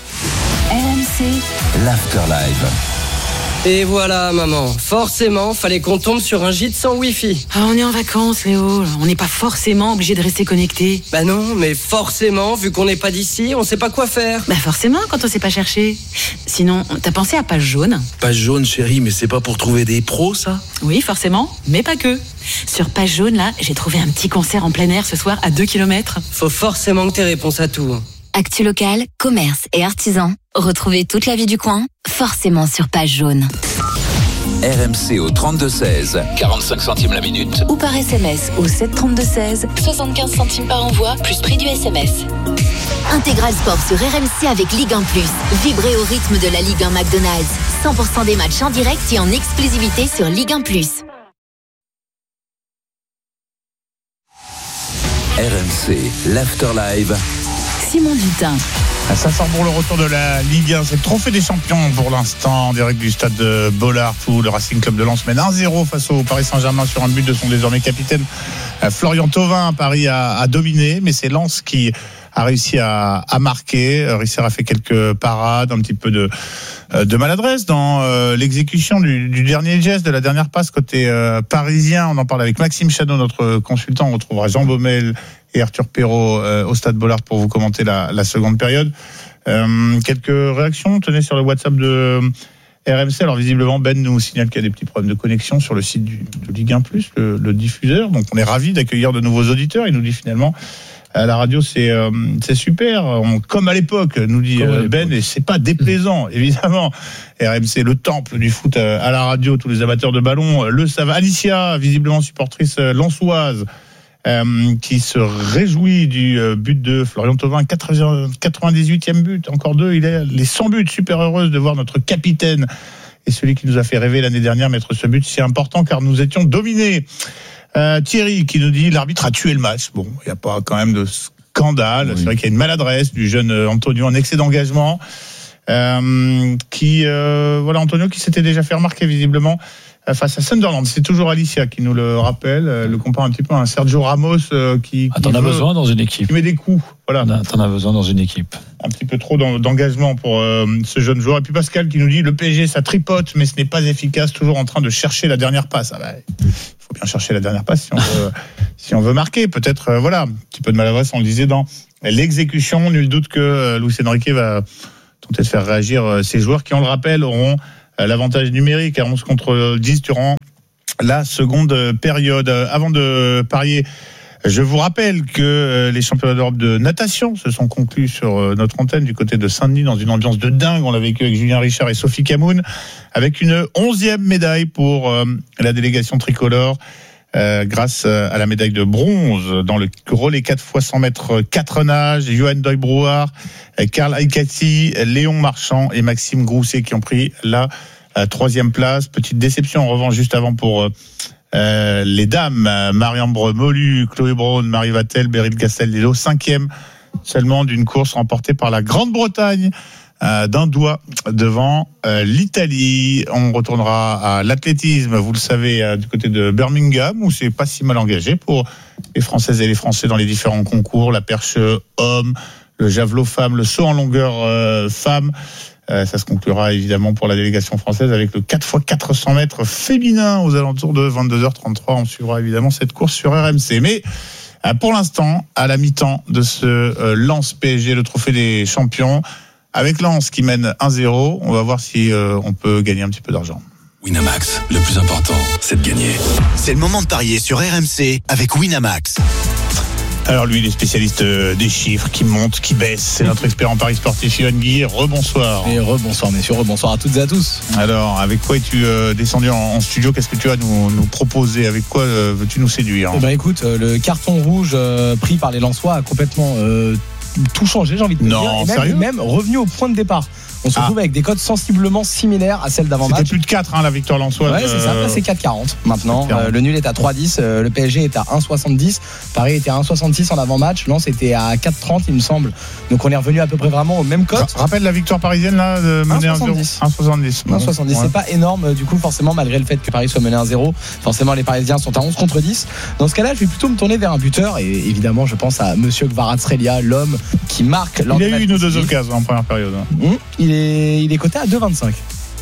L: R M C, l'Afterlife.
M: Et voilà maman, forcément fallait qu'on tombe sur un gîte sans wifi.
N: Ah, on est en vacances Léo, on n'est pas forcément obligé de rester connecté.
M: Bah non, mais forcément, vu qu'on n'est pas d'ici, on sait pas quoi faire.
N: Bah forcément quand on sait pas chercher. Sinon, t'as pensé à Page Jaune?
O: Page Jaune chérie, mais c'est pas pour trouver des pros ça?
N: Oui forcément, mais pas que. Sur Page Jaune là, j'ai trouvé un petit concert en plein air ce soir à deux kilomètres.
M: Faut forcément que t'aies réponse à tout.
I: Actu local, commerce et artisans. Retrouvez toute la vie du coin, forcément sur Page Jaune.
L: R M C au trente-deux seize, quarante-cinq centimes la minute.
E: Ou par S M S au sept trente-deux seize, soixante-quinze centimes par envoi, plus prix du S M S.
I: Intégral Sport sur R M C avec Ligue un plus. Vibrez au rythme de la Ligue un McDonald's. cent pour cent des matchs en direct et en exclusivité sur Ligue un plus.
L: R M C, l'Afterlife.
E: Simon Dutin.
D: Ça sent bon le retour de la Ligue un. C'est le trophée des champions pour l'instant, en direct du stade de Bollaert où le Racing Club de Lens mène un zéro face au Paris Saint-Germain sur un but de son désormais capitaine Florian Thauvin. Paris a, a dominé, mais c'est Lens qui a réussi à, à marquer. Risser a fait quelques parades, un petit peu de, de maladresse dans euh, l'exécution du, du dernier geste, de la dernière passe côté euh, parisien. On en parle avec Maxime Chadot, notre consultant. On retrouvera Jean Baumel et Arthur Perrault euh, au stade Bollaert pour vous commenter la, la seconde période. Euh, quelques réactions, tenez, sur le WhatsApp de R M C. Alors visiblement, Ben nous signale qu'il y a des petits problèmes de connexion sur le site du, de Ligue un plus, le, le diffuseur. Donc on est ravis d'accueillir de nouveaux auditeurs. Il nous dit finalement, à la radio, c'est, euh, c'est super, on, comme à l'époque, nous dit euh, Ben, et c'est pas déplaisant, évidemment. R M C, le temple du foot à, à la radio, tous les amateurs de ballon le savent. Alicia, visiblement supportrice lensoise, Euh, qui se réjouit du euh, but de Florian Thauvin, quatre-vingt-dix-huitième but, encore deux, il est les cent buts, super heureuse de voir notre capitaine et celui qui nous a fait rêver l'année dernière mettre ce but, c'est important car nous étions dominés. Euh, Thierry qui nous dit l'arbitre a tué le match. Bon, il n'y a pas quand même de scandale, oui. C'est vrai qu'il y a une maladresse du jeune Antonio, un excès d'engagement, euh, qui, euh, voilà, Antonio qui s'était déjà fait remarquer visiblement face à Sunderland. C'est toujours Alicia qui nous le rappelle, le compare un petit peu à un Sergio Ramos qui, qui
C: ah, t'en
D: veut,
C: as besoin dans une équipe.
D: Qui met des coups. Voilà.
C: T'en as besoin dans une équipe.
D: Un petit peu trop d'engagement pour euh, ce jeune joueur. Et puis Pascal qui nous dit le P S G ça tripote, mais ce n'est pas efficace, toujours en train de chercher la dernière passe. Ah bah, il faut bien chercher la dernière passe si on veut, si on veut marquer. Peut-être, euh, voilà, un petit peu de maladresse, on le disait dans l'exécution. Nul doute que euh, Luis Enrique va tenter de faire réagir euh, ces joueurs qui, on le rappelle, auront euh, l'avantage numérique à onze contre dix durant la seconde période. Avant de parier, je vous rappelle que les championnats d'Europe de natation se sont conclus sur notre antenne du côté de Saint-Denis dans une ambiance de dingue. On l'a vécu avec Julien Richard et Sophie Camoun, avec une onzième médaille pour la délégation tricolore, euh, grâce à la médaille de bronze dans le relais quatre fois cent mètres quatre nages. Johan Doy-Brouard, Karl Aikati, Léon Marchand et Maxime Grousset qui ont pris la euh, troisième place. Petite déception en revanche juste avant pour euh, les dames, Marie-Ambre Molu, Chloé Braun, Marie Vatel, Beryl Castel-Lello, cinquième seulement d'une course remportée par la Grande-Bretagne, euh, d'un doigt devant euh, l'Italie. On retournera à l'athlétisme, vous le savez, euh, du côté de Birmingham, où c'est pas si mal engagé pour les Françaises et les Français dans les différents concours, la perche homme, le javelot femme, le saut en longueur euh, femme. Euh, ça se conclura évidemment pour la délégation française avec le quatre fois quatre cents mètres féminin aux alentours de vingt-deux heures trente-trois. On suivra évidemment cette course sur R M C. Mais euh, pour l'instant, à la mi-temps de ce euh, Lens P S G, le trophée des champions, avec Lens qui mène un zéro, on va voir si euh, on peut gagner un petit peu d'argent.
P: Winamax, le plus important, c'est de gagner. C'est le moment de parier sur R M C avec Winamax.
D: Alors lui, il est spécialiste des chiffres, qui montent, qui baissent. C'est notre expert en paris sportif, Yoann Guy. Rebonsoir.
F: Et rebonsoir, messieurs. Rebonsoir à toutes et à tous.
D: Alors, avec quoi es-tu euh, descendu en, en studio? Qu'est-ce que tu vas nous, nous proposer? Avec quoi euh, veux-tu nous séduire?
F: Eh ben, écoute, euh, le carton rouge euh, pris par les Lensois a complètement euh, tout changé, j'ai envie de te
D: non,
F: dire. Et même,
D: sérieux
F: même revenu au point de départ. On se retrouve ah. avec des codes sensiblement similaires à celles d'avant-match.
D: C'était plus de quatre, hein, la victoire lensoise.
F: Ouais, c'est ça. Là, c'est quatre quarante maintenant. quatre quarante. Euh, le nul est à trois dix. Euh, le P S G est à un soixante-dix. Paris était à un soixante-six en avant-match. Lens était à quatre trente, il me semble. Donc on est revenu à peu près vraiment au même code.
D: Rappelle la victoire parisienne là, de mener un zéro. un soixante-dix.
F: un soixante-dix. Ouais. C'est pas énorme. Du coup, forcément, malgré le fait que Paris soit mené un zéro, forcément, les Parisiens sont à onze contre dix. Dans ce cas-là, je vais plutôt me tourner vers un buteur. Et évidemment, je pense à Monsieur Kvaratskhelia, l'homme qui marque.
D: Il a eu une ou deux occasions en première période.
F: Mmh. Il est, il est coté à deux vingt-cinq.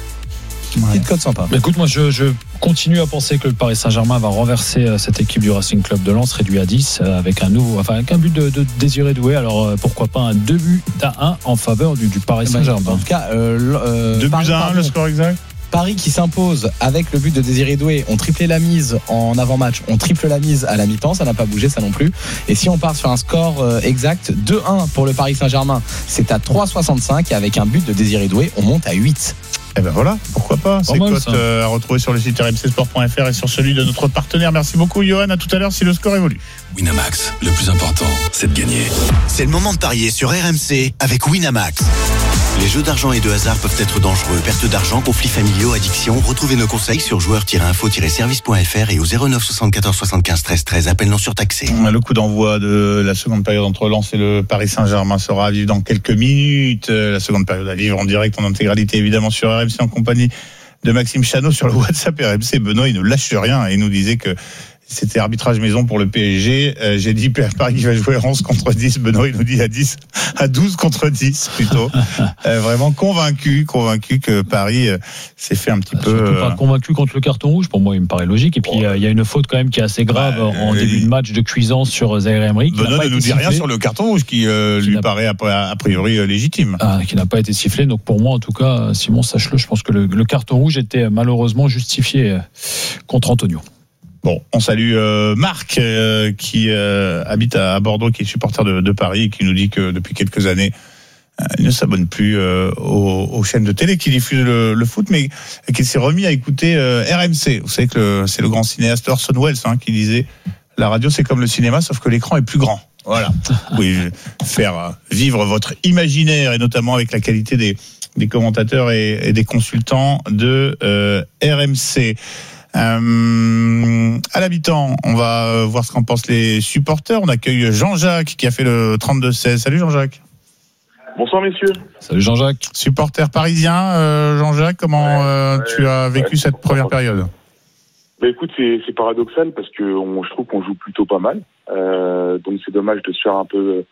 F: Ouais. Petite cote sympa.
C: Mais écoute, moi je, je continue à penser que le Paris Saint-Germain va renverser cette équipe du Racing Club de Lens, réduit à dix, avec un nouveau, enfin avec un but de, de Désiré Doué. Alors pourquoi pas un deux buts à un en faveur du, du Paris Saint-Germain.
F: En tout cas, euh, euh,
D: deux buts à un, le score exact.
F: Paris qui s'impose avec le but de Désiré Doué. On triplait la mise en avant-match, on triple la mise à la mi-temps, ça n'a pas bougé, ça non plus. Et si on part sur un score exact, deux un pour le Paris Saint-Germain, c'est à trois soixante-cinq et avec un but de Désiré Doué, on monte à huit.
D: Eh ben voilà, pourquoi pas. C'est cote euh, à retrouver sur le site r m c sport point f r et sur celui de notre partenaire. Merci beaucoup, Johan. À tout à l'heure si le score évolue.
P: Winamax, le plus important, c'est de gagner. C'est le moment de parier sur R M C avec Winamax. Les jeux d'argent et de hasard peuvent être dangereux. Perte d'argent, conflits familiaux, addiction. Retrouvez nos conseils sur joueurs tiret info tiret service point f r et au zéro neuf soixante-quatorze soixante-quinze treize treize. Appel non surtaxé.
D: Le coup d'envoi de la seconde période entre Lens et le Paris Saint-Germain sera à vivre dans quelques minutes. La seconde période à vivre en direct, en intégralité, évidemment, sur R M C en compagnie de Maxime Chanot sur le WhatsApp R M C. Benoît, il ne lâche rien et il nous disait que c'était arbitrage maison pour le P S G. Euh, j'ai dit Paris qui va jouer onze contre dix. Benoît, il nous dit à dix, à douze contre dix plutôt. Euh, vraiment convaincu, convaincu que Paris euh, s'est fait un petit
C: euh,
D: peu.
C: Surtout pas convaincu contre le carton rouge. Pour moi, il me paraît logique. Et puis il oh. y a une faute quand même qui est assez grave bah, en euh, début de match de cuisance sur Zaïre Emery.
D: Benoît ne nous dit rien sur le carton rouge qui, euh, qui lui paraît a, a priori euh, légitime.
C: Ah, qui n'a pas été sifflé. Donc pour moi, en tout cas, Simon, sache-le, je pense que le, le carton rouge était malheureusement justifié contre Antonio.
D: Bon, on salue euh, Marc euh, qui euh, habite à, à Bordeaux, qui est supporter de, de Paris et qui nous dit que depuis quelques années, euh, il ne s'abonne plus euh, aux, aux chaînes de télé qui diffusent le, le foot, mais qu'il s'est remis à écouter euh, R M C. Vous savez que le, c'est le grand cinéaste Orson Welles hein, qui disait « La radio, c'est comme le cinéma, sauf que l'écran est plus grand ». Voilà. Vous pouvez faire vivre votre imaginaire et notamment avec la qualité des, des commentateurs et, et des consultants de euh, R M C. Euh, à l'habitant, on va voir ce qu'en pensent les supporters. On accueille Jean-Jacques qui a fait le trente-deux seize. Salut Jean-Jacques.
Q: Bonsoir messieurs.
C: Salut Jean-Jacques.
D: Supporter parisien, euh, Jean-Jacques, comment ouais, euh, ouais, tu as vécu ouais, cette première période?
Q: Bah écoute, c'est, c'est paradoxal parce que on, je trouve qu'on joue plutôt pas mal. Euh, donc c'est dommage de se faire un peu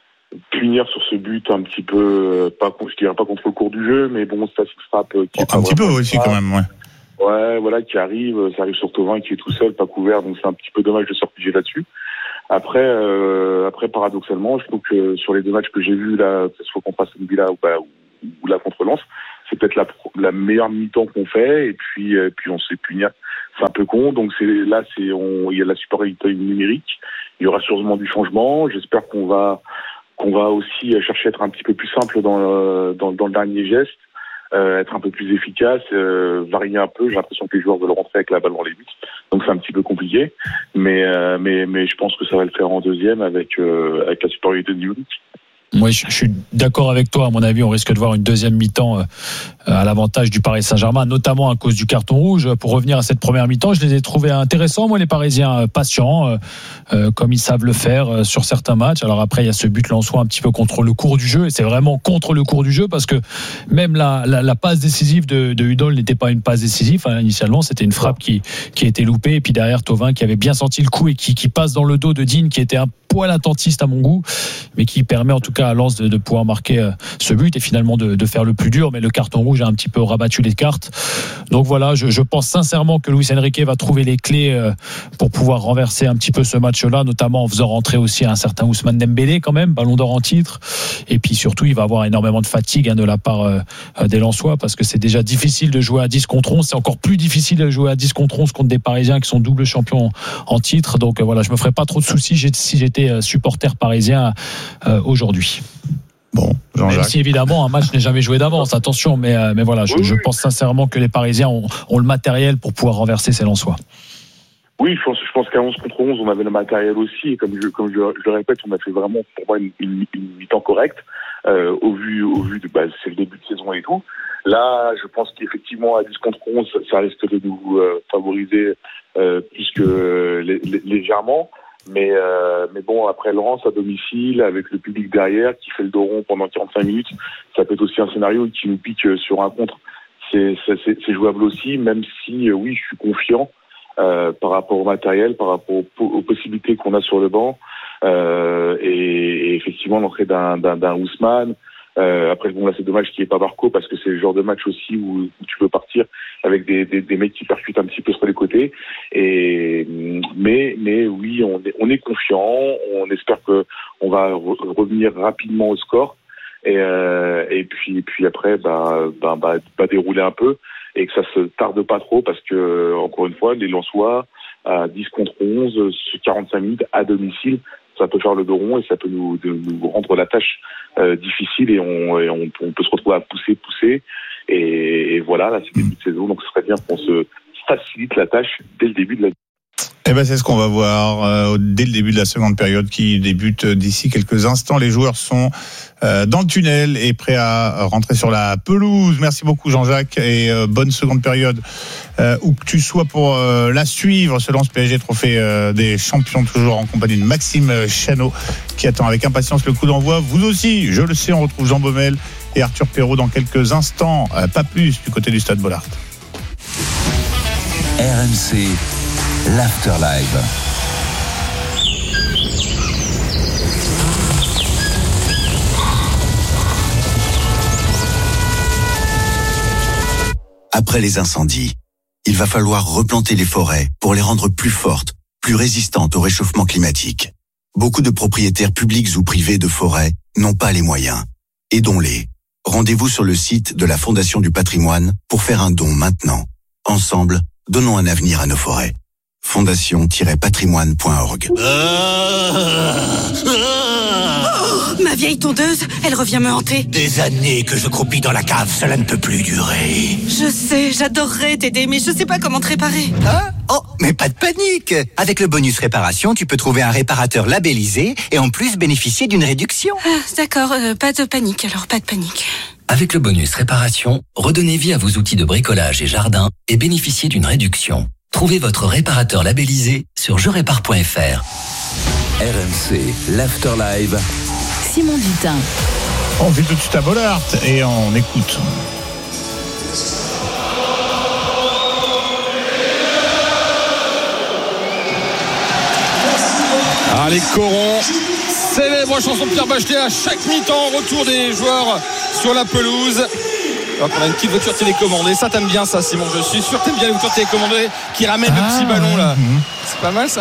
Q: punir sur ce but un petit peu, pas, je dirais pas contre le cours du jeu, mais bon, ça c'est frappe. Qui
D: oh, un petit peu aussi quand même, ouais.
Q: Ouais, voilà, qui arrive, ça arrive sur Thauvin qui est tout seul, pas couvert, donc c'est un petit peu dommage de se refugier là-dessus. Après, euh, après paradoxalement, je trouve que sur les deux matchs que j'ai vus là, que ce soit contre Aston Villa ou, bah, ou, ou là contre Lens, c'est peut-être la, la meilleure mi-temps qu'on fait, et puis, et puis on se fait punir. C'est un peu con, donc c'est là, c'est, on, il y a la supériorité numérique, il y aura sûrement du changement. J'espère qu'on va, qu'on va aussi chercher à être un petit peu plus simple dans le, dans, dans le dernier geste. Euh, être un peu plus efficace, euh, varier un peu. J'ai l'impression que les joueurs veulent rentrer avec la balle dans les buts, donc c'est un petit peu compliqué. Mais euh, mais mais je pense que ça va le faire en deuxième avec euh, avec la supériorité du but.
C: Moi, je, je suis d'accord avec toi. À mon avis, on risque de voir une deuxième mi-temps euh, à l'avantage du Paris Saint-Germain, notamment à cause du carton rouge. Pour revenir à cette première mi-temps, je les ai trouvés intéressants, moi, les Parisiens, euh, patients, euh, euh, comme ils savent le faire euh, sur certains matchs. Alors après, il y a ce but lensois un petit peu contre le cours du jeu, et c'est vraiment contre le cours du jeu, parce que même la, la, la passe décisive de, de Hudol n'était pas une passe décisive. Hein, initialement, c'était une frappe qui, qui a été loupée, et puis derrière, Thauvin qui avait bien senti le coup et qui, qui passe dans le dos de Digne, qui était un poil attentiste à mon goût, mais qui permet en tout cas à Lens de, de pouvoir marquer euh, ce but et finalement de, de faire le plus dur. Mais le carton rouge a un petit peu rabattu les cartes. Donc voilà, je, je pense sincèrement que Luis Enrique va trouver les clés euh, pour pouvoir renverser un petit peu ce match-là, notamment en faisant rentrer aussi un certain Ousmane Dembélé quand même, ballon d'or en titre. Et puis surtout, il va avoir énormément de fatigue hein, de la part euh, des Lensois, parce que c'est déjà difficile de jouer à dix contre onze. C'est encore plus difficile de jouer à dix contre onze contre des Parisiens qui sont double champions en titre. Donc euh, voilà, je me ferai pas trop de soucis si j'étais supporter parisien euh, aujourd'hui.
D: Bon, Jean-Jacques.
C: Même si évidemment un match n'est jamais joué d'avance, attention, mais, euh, mais voilà, je,
Q: oui,
C: je
Q: oui.
C: pense sincèrement que les Parisiens ont, ont le matériel pour pouvoir renverser ces Lensois.
Q: Oui, je pense, je pense qu'à onze contre onze, on avait le matériel aussi, et comme je, comme je, je le répète, on a fait vraiment pour moi une, une, une mi-temps correcte, euh, au vu, au vu de, bah, c'est le début de saison et tout. Là, je pense qu'effectivement, à dix contre onze, ça risque de nous euh, favoriser euh, plus que euh, lé, lé, légèrement. Mais, euh, mais bon, après Lens à domicile, avec le public derrière qui fait le dos rond pendant quarante-cinq minutes, ça peut être aussi un scénario qui nous pique sur un contre. C'est, c'est, c'est jouable aussi, même si, euh, oui, je suis confiant euh, par rapport au matériel, par rapport aux, aux possibilités qu'on a sur le banc. Euh, et, et effectivement, l'entrée d'un, d'un, d'un Ousmane. Euh, après, bon, là, c'est dommage qu'il n'y ait pas Barco, parce que c'est le genre de match aussi où, où tu peux partir avec des, des, des mecs qui percutent un petit peu sur les côtés. Et, mais, mais oui, on est, on est confiant. On espère que on va re- revenir rapidement au score. Et, euh, et puis, et puis après, bah, bah, bah, bah, dérouler un peu et que ça se tarde pas trop, parce que, encore une fois, les Lensois, à dix contre onze, sur quarante-cinq minutes, à domicile, ça peut faire le dos rond et ça peut nous, de, nous rendre la tâche euh, difficile, et, on, et on, on peut se retrouver à pousser, pousser. Et, et voilà, là, c'est le début de saison, donc ce serait bien qu'on se facilite la tâche dès le début de la
D: Eh ben, c'est ce qu'on va voir euh, dès le début de la seconde période qui débute d'ici quelques instants. Les joueurs sont euh, dans le tunnel et prêts à rentrer sur la pelouse. Merci beaucoup Jean-Jacques, et euh, bonne seconde période euh, où que tu sois pour euh, la suivre. Ce Lens P S G trophée euh, des champions, toujours en compagnie de Maxime Chano qui attend avec impatience le coup d'envoi. Vous aussi, je le sais, on retrouve Jean Baumel et Arthur Perrault dans quelques instants, euh, pas plus du côté du Stade Bollaert.
L: R M C l'Afterlive.
P: Après les incendies, il va falloir replanter les forêts pour les rendre plus fortes, plus résistantes au réchauffement climatique. Beaucoup de propriétaires publics ou privés de forêts n'ont pas les moyens. Aidons-les. Rendez-vous sur le site de la Fondation du Patrimoine pour faire un don maintenant. Ensemble, donnons un avenir à nos forêts. fondation tiret patrimoine point org.
R: Oh, ma vieille tondeuse, elle revient me hanter.
S: Des années que je croupis dans la cave, cela ne peut plus durer.
R: Je sais, j'adorerais t'aider, mais je sais pas comment te réparer.
S: Hein? Oh, mais pas de panique. Avec le bonus réparation, tu peux trouver un réparateur labellisé et en plus bénéficier d'une réduction.
R: Ah, d'accord, euh, pas de panique, alors pas de panique.
T: Avec le bonus réparation, redonnez vie à vos outils de bricolage et jardin et bénéficiez d'une réduction. Trouvez votre réparateur labellisé sur je répare point f r.
L: R M C, l'Afterlive.
E: Simon Dutin.
D: On fait tout de suite à Bollaert et on écoute.
A: Allez, Coron, célèbre chanson de Pierre Bachelet à chaque mi-temps, retour des joueurs sur la pelouse. Alors on a une petite voiture télécommandée, ça t'aimes bien ça Simon, je suis sûr que t'aimes bien les voitures télécommandées qui ramènent ah, le petit ballon là. Mmh. C'est pas mal ça.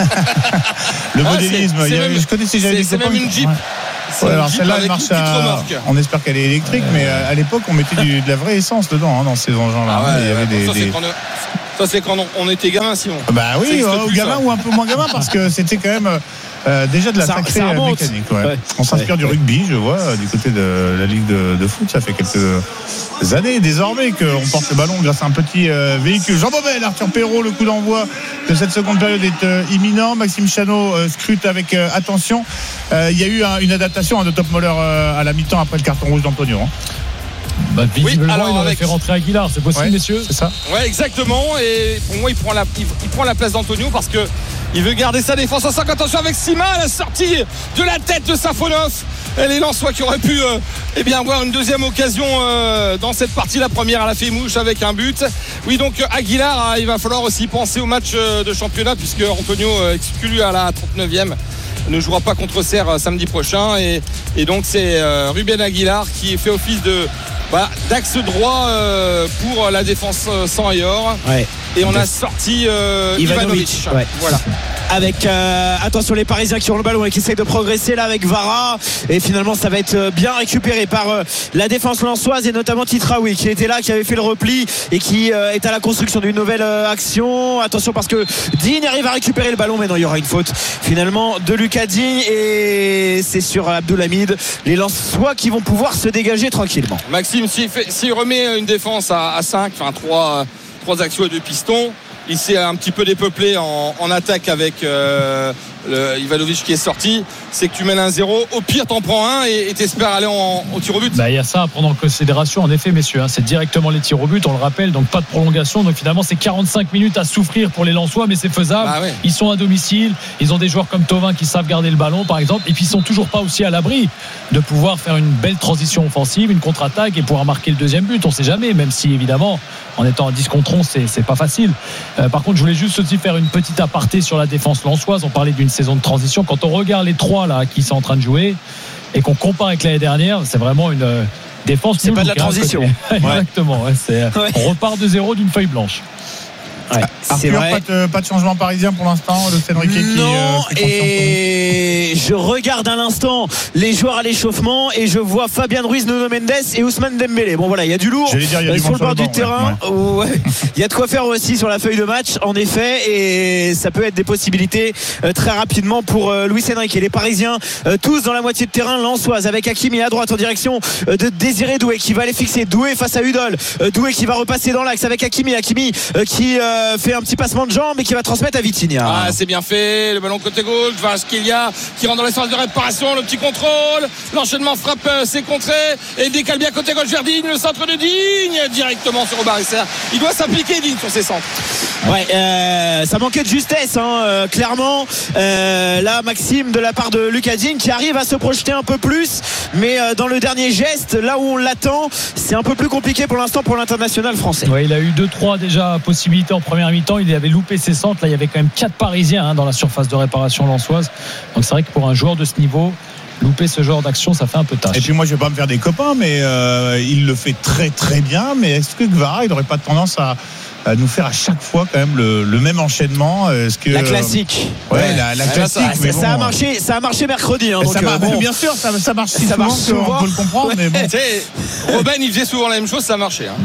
D: Le ah, modélisme, c'est, c'est même, je connaissais
A: c'est, c'est même une Jeep.
D: Ouais, alors celle-là elle marche à... on espère qu'elle est électrique euh... mais à l'époque on mettait du, de la vraie essence dedans hein, dans ces engins là.
A: Ah ouais,
D: il y avait des,
A: ça,
D: des...
A: C'est ça c'est quand on était gamin Simon.
D: Bah oui, ouais, ou gamin ça. Ou un peu moins gamin parce que c'était quand même euh, déjà de la ça, sacrée ça mécanique. Ouais. Ouais. On s'inspire ouais. du rugby, je vois, du côté de la Ligue de, de foot. Ça fait quelques années désormais qu'on porte le ballon grâce à un petit euh, véhicule. Jean Bobel, Arthur Perrault, le coup d'envoi de cette seconde période est euh, imminent. Maxime Chanot euh, scrute avec euh, attention. Il euh, y a eu un, une adaptation hein, de Top Moller euh, à la mi-temps après le carton rouge d'Antonio. Hein.
C: Bah, visiblement, oui, alors, il aurait avec... fait rentrer Aguilar, c'est possible, ouais, messieurs.
D: C'est ça.
A: Ouais, exactement. Et pour moi, il prend la, il, il prend la place d'Antonio parce que il veut garder sa défense à cinq. Attention avec Sima, la sortie de la tête de Safonov. Et les Lensois qui auraient pu euh, eh bien, avoir une deuxième occasion euh, dans cette partie. La première, elle a fait mouche avec un but. Oui, donc Aguilar, il va falloir aussi penser au match de championnat puisque Antonio, exclu à la trente-neuvième, ne jouera pas contre Serre samedi prochain. Et, et donc, c'est euh, Ruben Aguilar qui fait office de. Bah, d'axe droit euh, pour la défense euh, sans et or. Ouais. Et on a sorti euh, Ivanovic. Ivanovic.
B: Ouais. Voilà. Avec euh, attention les Parisiens qui ont le ballon et qui essayent de progresser là avec Vara. Et finalement ça va être bien récupéré par euh, la défense lensoise et notamment Titraoui qui était là, qui avait fait le repli et qui euh, est à la construction d'une nouvelle euh, action. Attention parce que Digne arrive à récupérer le ballon, mais non, il y aura une faute finalement de Lucas Digne et c'est sur Abdoulhamid. Les Lensois qui vont pouvoir se dégager tranquillement.
A: Maxime, s'il, fait, s'il remet une défense à, à cinq, enfin trois, trois axiaux et deux pistons, il s'est un petit peu dépeuplé en, en attaque avec euh, le Ivanovic qui est sorti. C'est que tu mènes un zéro, au pire t'en prends un et t'espères aller en, au tir au but.
C: Bah, il y a ça à prendre en considération en effet messieurs, hein. C'est directement les tirs au but, on le rappelle, donc pas de prolongation, donc finalement c'est quarante-cinq minutes à souffrir pour les Lensois, mais c'est faisable. Bah, ouais. Ils sont à domicile, ils ont des joueurs comme Thauvin qui savent garder le ballon par exemple, et puis ils sont toujours pas aussi à l'abri de pouvoir faire une belle transition offensive, une contre-attaque et pouvoir marquer le deuxième but, on sait jamais, même si évidemment en étant à dix contre onze c'est, c'est pas facile. Euh, par contre je voulais juste aussi faire une petite aparté sur la défense lensoise, on parlait d'une saison de transition, quand on regarde les trois là qui sont en train de jouer et qu'on compare avec l'année dernière, c'est vraiment une défense,
B: c'est pas de la transition.
C: Exactement, ouais, c'est, ouais. On repart de zéro d'une feuille blanche.
D: Ouais, c'est Arthur, vrai. Pas, de, pas de changement parisien pour l'instant. Le Enrique qui
B: non, euh, et je regarde à l'instant les joueurs à l'échauffement et je vois Fabien Ruiz, Nuno Mendes et Ousmane Dembélé. Bon voilà, il y a du lourd dire, y a du sur le bord du banc, terrain. Ouais. Ouais. Il y a de quoi faire aussi sur la feuille de match, en effet, et ça peut être des possibilités euh, très rapidement pour euh, Luis Enrique et les Parisiens, euh, tous dans la moitié de terrain lensoise avec Hakimi à droite en direction euh, de Désiré Doué qui va aller fixer Doué face à Udol. Euh, Doué qui va repasser dans l'axe avec Hakimi. Hakimi euh, qui euh, fait un petit passement de jambe et qui va transmettre à Vitinha.
A: Ah, c'est bien fait, le ballon côté gauche, Kvaratskhelia qui rentre dans l'espace de réparation, le petit contrôle, l'enchaînement frappe, euh, c'est contré et décale bien côté gauche vers Digne, le centre de Digne directement sur Robert Esser. Il doit s'appliquer Digne sur ses centres.
B: Ouais, euh, ça manquait de justesse, hein, euh, clairement. Euh, là, Maxime, de la part de Lucas Digne, qui arrive à se projeter un peu plus, mais euh, dans le dernier geste, là où on l'attend, c'est un peu plus compliqué pour l'instant pour l'international français.
C: Ouais, il a eu deux trois déjà possibilités en première mi-temps. Il avait loupé ses centres. Là, il y avait quand même quatre Parisiens hein, dans la surface de réparation lensoise. Donc c'est vrai que pour un joueur de ce niveau, louper ce genre d'action, ça fait un peu tâche.
D: Et puis moi je vais pas me faire des copains, mais euh, il le fait très très bien. Mais est-ce que Guevara, il n'aurait pas tendance à à nous faire à chaque fois quand même le, le même enchaînement? Est-ce que
B: la classique
D: ouais, ouais. La, la classique
B: ça,
D: mais
B: ça
D: bon,
B: a marché ça a marché mercredi hein, donc
D: ça
B: euh, bon.
D: Bien sûr ça, ça marche si
B: ça
D: souvent,
B: marche souvent.
D: on peut le comprendre ouais. Mais bon.
A: Robben il faisait souvent la même chose, ça marchait hein.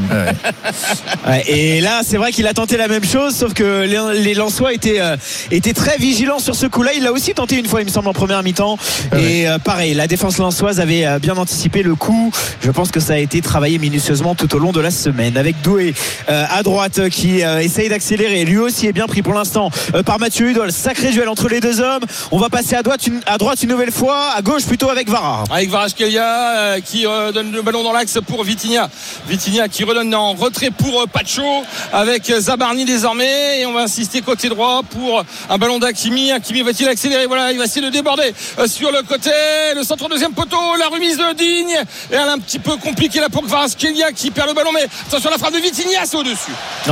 B: Ouais. Ouais, et là c'est vrai qu'il a tenté la même chose, sauf que les, les Lensois étaient, euh, étaient très vigilants sur ce coup-là. Il l'a aussi tenté une fois il me semble en première mi-temps ouais. Et euh, pareil, la défense lensoise avait euh, bien anticipé le coup. Je pense que ça a été travaillé minutieusement tout au long de la semaine avec Doué euh, à droite qui euh, essaye d'accélérer, lui aussi est bien pris pour l'instant euh, par Mathieu Hudol. Sacré duel entre les deux hommes. On va passer à droite une, à droite une nouvelle fois, à gauche plutôt avec Vara,
A: avec Kvaratskhelia euh, qui euh, donne le ballon dans l'axe pour Vitinha Vitinha qui redonne en retrait pour euh, Pacho avec Zabarni désormais, et on va insister côté droit pour un ballon d'Hakimi. Hakimi va-t-il accélérer? Voilà, il va essayer de déborder euh, sur le côté, le centre deuxième poteau, la remise de Digne, et elle est un petit peu compliquée là pour Kvaratskhelia qui perd le ballon, mais attention la frappe de Vitinha, c'est au-dessus.
B: Ouais,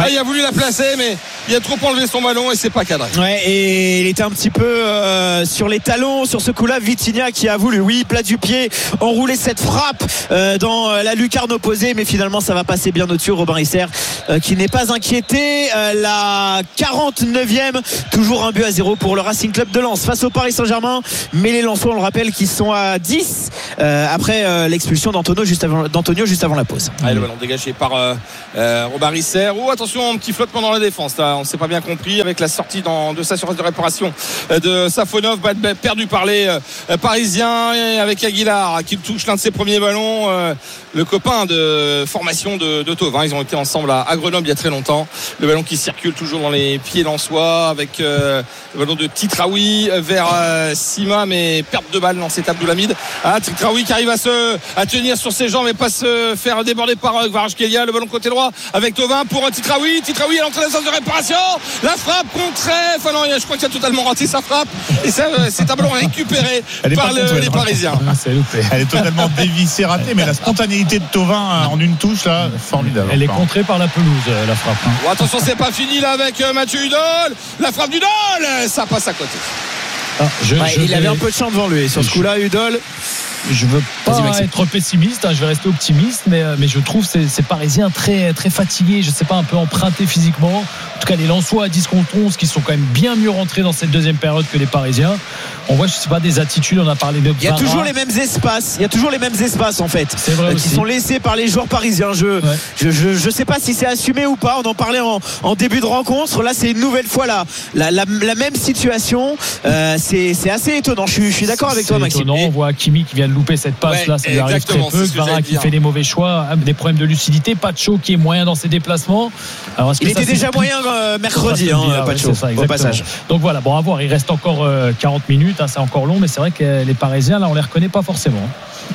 A: Ah, il a voulu la placer, mais il a trop enlevé son ballon et c'est pas cadré.
B: Ouais, et il était un petit peu euh, sur les talons sur ce coup-là. Vitinha qui a voulu, oui, plat du pied, enrouler cette frappe euh, dans la lucarne opposée, mais finalement ça va passer bien au-dessus. Robin Risser euh, qui n'est pas inquiété. Euh, la quarante-neuvième, toujours un but à zéro pour le Racing Club de Lens face au Paris Saint-Germain. Mais les Lensois, on le rappelle, qui sont à dix euh, après euh, l'expulsion d'Antonio juste avant, d'Antonio juste avant la pause.
A: Ah, le ballon dégagé par euh, euh, Robin Risser. Oh, attention, un petit flottement dans la défense. Là, on ne s'est pas bien compris avec la sortie dans, de sa surface de réparation euh, de Safonov, perdu par les euh, Parisiens, et avec Aguilar qui touche l'un de ses premiers ballons. Euh, le copain de formation de, de Thauvin. Ils ont été ensemble à, à Grenoble il y a très longtemps. Le ballon qui circule toujours dans les pieds lensois avec euh, le ballon de Titraoui vers euh, Sima, mais perte de balle dans cette Abdoulhamid. Ah, Titraoui qui arrive à se à tenir sur ses jambes et pas se faire déborder par euh, Kvaratskhelia. Le ballon côté droit avec Thauvin pour euh, Titraoui. Titraoui à l'entrée de la zone de réparation. La frappe contrée. Enfin non, je crois qu'il a totalement raté sa frappe. Et ça, euh, c'est un ballon récupéré par le, les Parisiens.
D: Ah, c'est Elle est totalement dévissée, ratée, mais la spontanéité de Thauvin en une touche là, formidable.
C: Elle est contrée par la pelouse, la frappe. Hein.
A: Oh, attention, c'est pas fini là avec euh, Mathieu Hudol. La frappe d'Hudol, ça passe à côté.
B: Ah, je, ouais, je il vais... avait un peu de champ devant lui. Sur ce coup-là, Hudol.
C: Je veux pas être pessimiste, hein, je vais rester optimiste, mais, mais je trouve ces, ces Parisiens très, très fatigués, je sais pas, un peu empruntés physiquement. En tout cas, les Lensois à dix contre onze qui sont quand même bien mieux rentrés dans cette deuxième période que les Parisiens. On voit, je sais pas, des attitudes, on a parlé de
B: Il y a Barra. toujours les mêmes espaces, il y a toujours les mêmes espaces en fait,
C: c'est vrai
B: euh,
C: aussi.
B: qui sont laissés par les joueurs parisiens. Je, ouais. je, je, je sais pas si c'est assumé ou pas, on en parlait en, en début de rencontre. Là, c'est une nouvelle fois la, la, la, la même situation. Euh, c'est, c'est assez étonnant, je, je suis d'accord avec
C: c'est
B: toi, Maxime.
C: Étonnant. On voit Hakimi qui vient de louper cette passe. Ouais. Là, ça lui arrive très peu. Kvara qui fait des mauvais choix, des problèmes de lucidité. Pacho qui est moyen dans ses déplacements.
B: Alors, il était déjà moyen euh, mercredi, hein, Pacho, ouais, ça, au passage.
C: Donc voilà, bon, à voir. Il reste encore euh, quarante minutes, hein, c'est encore long, mais c'est vrai que les Parisiens, là, on les reconnaît pas forcément.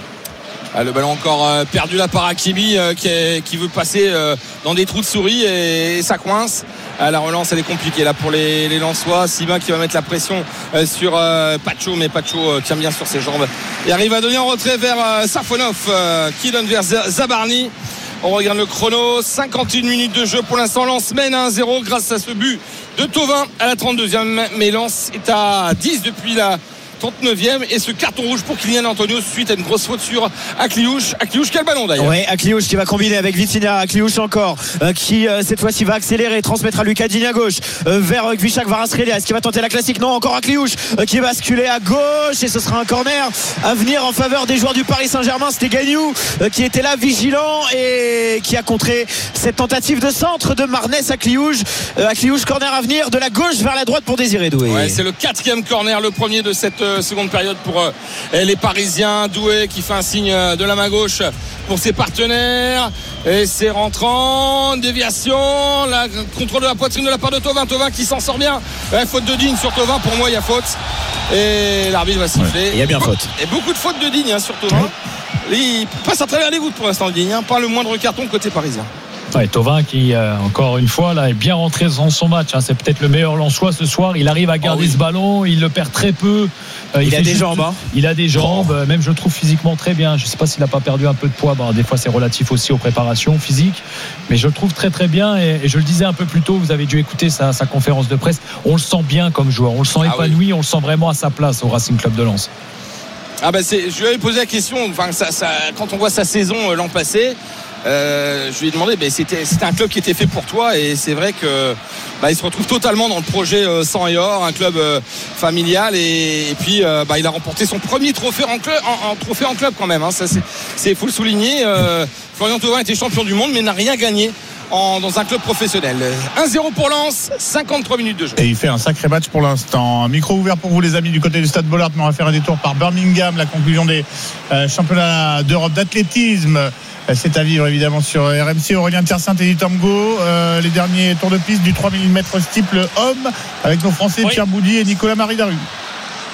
A: Ah, le ballon encore euh, perdu là par Hakimi euh, qui, est, qui veut passer euh, dans des trous de souris et, et ça coince. Ah, la relance elle est compliquée là pour les, les Lensois. Sima qui va mettre la pression euh, sur euh, Pacho, mais Pacho euh, tient bien sur ses jambes et arrive à donner en retrait vers euh, Safonov euh, qui donne vers Zabarni. On regarde le chrono, cinquante et une minutes de jeu pour l'instant. Lens mène à un zéro grâce à ce but de Thauvin à la trente-deuxième, mais Lens est à dix depuis la trente-neuvième et ce carton rouge pour Kylian Antonio suite à une grosse faute sur Akliouche. Akliouche qui a le ballon d'ailleurs.
B: Oui, Akliouche qui va combiner avec Vitinha. Akliouche encore euh, qui euh, cette fois-ci va accélérer, transmettre à Lucas Digne à gauche euh, vers euh, Kvishak Kvaratskhelia. Est-ce qu'il va tenter la classique? Non, encore Akliouche euh, qui va basculer à gauche et ce sera un corner à venir en faveur des joueurs du Paris Saint-Germain. C'était Gagnou euh, qui était là vigilant et qui a contré cette tentative de centre de Marnès. Akliouche euh, Akliouche, corner à venir de la gauche vers la droite pour Désiré Doué.
A: Ouais, c'est le quatrième corner, le premier de cette seconde période pour euh, les Parisiens. Doué qui fait un signe de la main gauche pour ses partenaires et c'est rentrant, déviation, la contrôle de la poitrine de la part de Thauvin. Thauvin qui s'en sort bien. Ouais, faute de Digne sur Thauvin, pour moi il y a faute et l'arbitre va siffler.
B: Ouais, il y a bien faute
A: et beaucoup de fautes de Digne hein, sur Thauvin. Ouais. Il passe à travers les gouttes pour l'instant Digne, hein, pas le moindre carton côté parisien.
C: Ouais, Thauvin qui euh, encore une fois là est bien rentré dans son match, hein. C'est peut-être le meilleur Lensois ce soir. Il arrive à garder oh oui. ce ballon, il le perd très peu.
B: Euh, il, il a des juste, jambes hein.
C: Il a des jambes, oh. Même je le trouve physiquement très bien. Je ne sais pas s'il n'a pas perdu un peu de poids, bon, des fois c'est relatif aussi aux préparations physiques, mais je le trouve très très bien et, et je le disais un peu plus tôt, vous avez dû écouter sa, sa conférence de presse. On le sent bien comme joueur, on le sent ah épanoui, oui. On le sent vraiment à sa place au Racing Club de Lens.
A: Ah bah c'est, je lui avais posé la question, enfin, ça, ça, quand on voit sa saison euh, l'an passé, Euh, je lui ai demandé, mais c'était, c'était un club qui était fait pour toi et c'est vrai que bah, il se retrouve totalement dans le projet euh, sang et or, un club euh, familial et, et puis euh, bah, il a remporté son premier trophée en club, en, en trophée en club quand même. Hein, ça c'est, c'est faut le souligner. Euh, Florian Thauvin était champion du monde mais n'a rien gagné En, dans un club professionnel. un zéro pour Lens, cinquante-trois minutes de jeu.
D: Et il fait un sacré match pour l'instant. Un micro ouvert pour vous les amis du côté du Stade Bollaert, mais on va faire un détour par Birmingham, la conclusion des euh, championnats d'Europe d'athlétisme. C'est à vivre évidemment sur R M C. Aurélien Tiersaint, Edith Tamgo, euh, les derniers tours de piste du trois mille mètres steeple homme avec nos Français oui. Pierre Boudy et Nicolas Marie Daru.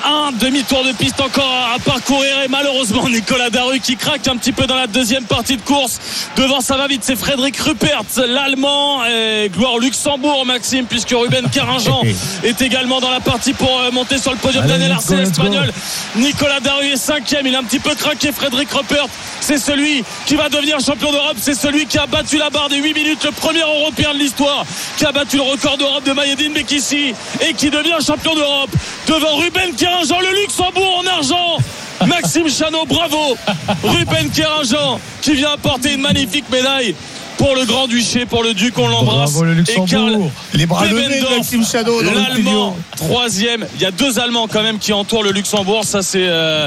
J: un demi-tour de piste encore à parcourir et malheureusement Nicolas Darru qui craque un petit peu dans la deuxième partie de course. Devant, ça va vite, c'est Frédéric Ruppert, l'Allemand, et gloire au Luxembourg, Maxime, puisque Ruben Carinjan est également dans la partie pour monter sur le podium. Daniel Arce, l'Espagnol. Nicolas Darru est cinquième, il a un petit peu craqué. Frédéric Ruppert, c'est celui qui va devenir champion d'Europe, c'est celui qui a battu la barre des huit minutes, le premier Européen de l'histoire qui a battu le record d'Europe de Mayedine Bekissi et qui devient champion d'Europe devant Ruben Carinjan, le Luxembourg en argent. Maxime Chanot, bravo. Ruben Carinjan qui vient apporter une magnifique médaille pour le Grand-Duché, pour le Duc, on l'embrasse.
D: Bravo le Luxembourg. Et Karl les bras levés de Maxime Chanot,
J: l'Allemand, troisième. Il y a deux Allemands quand même qui entourent le Luxembourg. Ça c'est euh,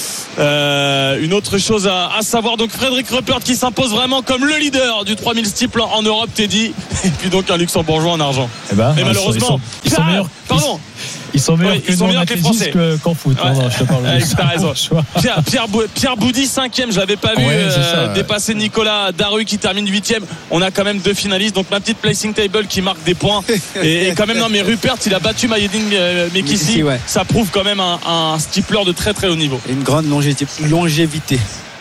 J: euh, une autre chose à, à savoir. Donc Frédéric Ruppert qui s'impose vraiment comme le leader du trois mille steeple en, en Europe, Teddy. Et puis donc un Luxembourgeois en argent.
C: Eh ben,
J: et malheureusement,
C: ils sont, ils sont meilleurs.
J: Pardon.
C: Ils sont meilleurs
J: oui,
C: que
J: ils sont
C: nous
J: meilleurs
C: en athlétisme qu'en foot.
J: Ouais.
C: Non, non, je te parle
J: de ça. T'as raison. Pierre, Pierre, Pierre Boudy, cinquième. Je l'avais pas vu
C: ouais,
J: euh,
C: ça, ouais.
J: dépasser Nicolas Darru qui termine huitième. On a quand même deux finalistes. Donc ma petite placing table qui marque des points. Et, et quand même, non, mais Ruppert, il a battu Mayedine euh, Bekissi. Ouais. Ça prouve quand même un, un steepler de très très haut niveau.
K: Et une grande longévité.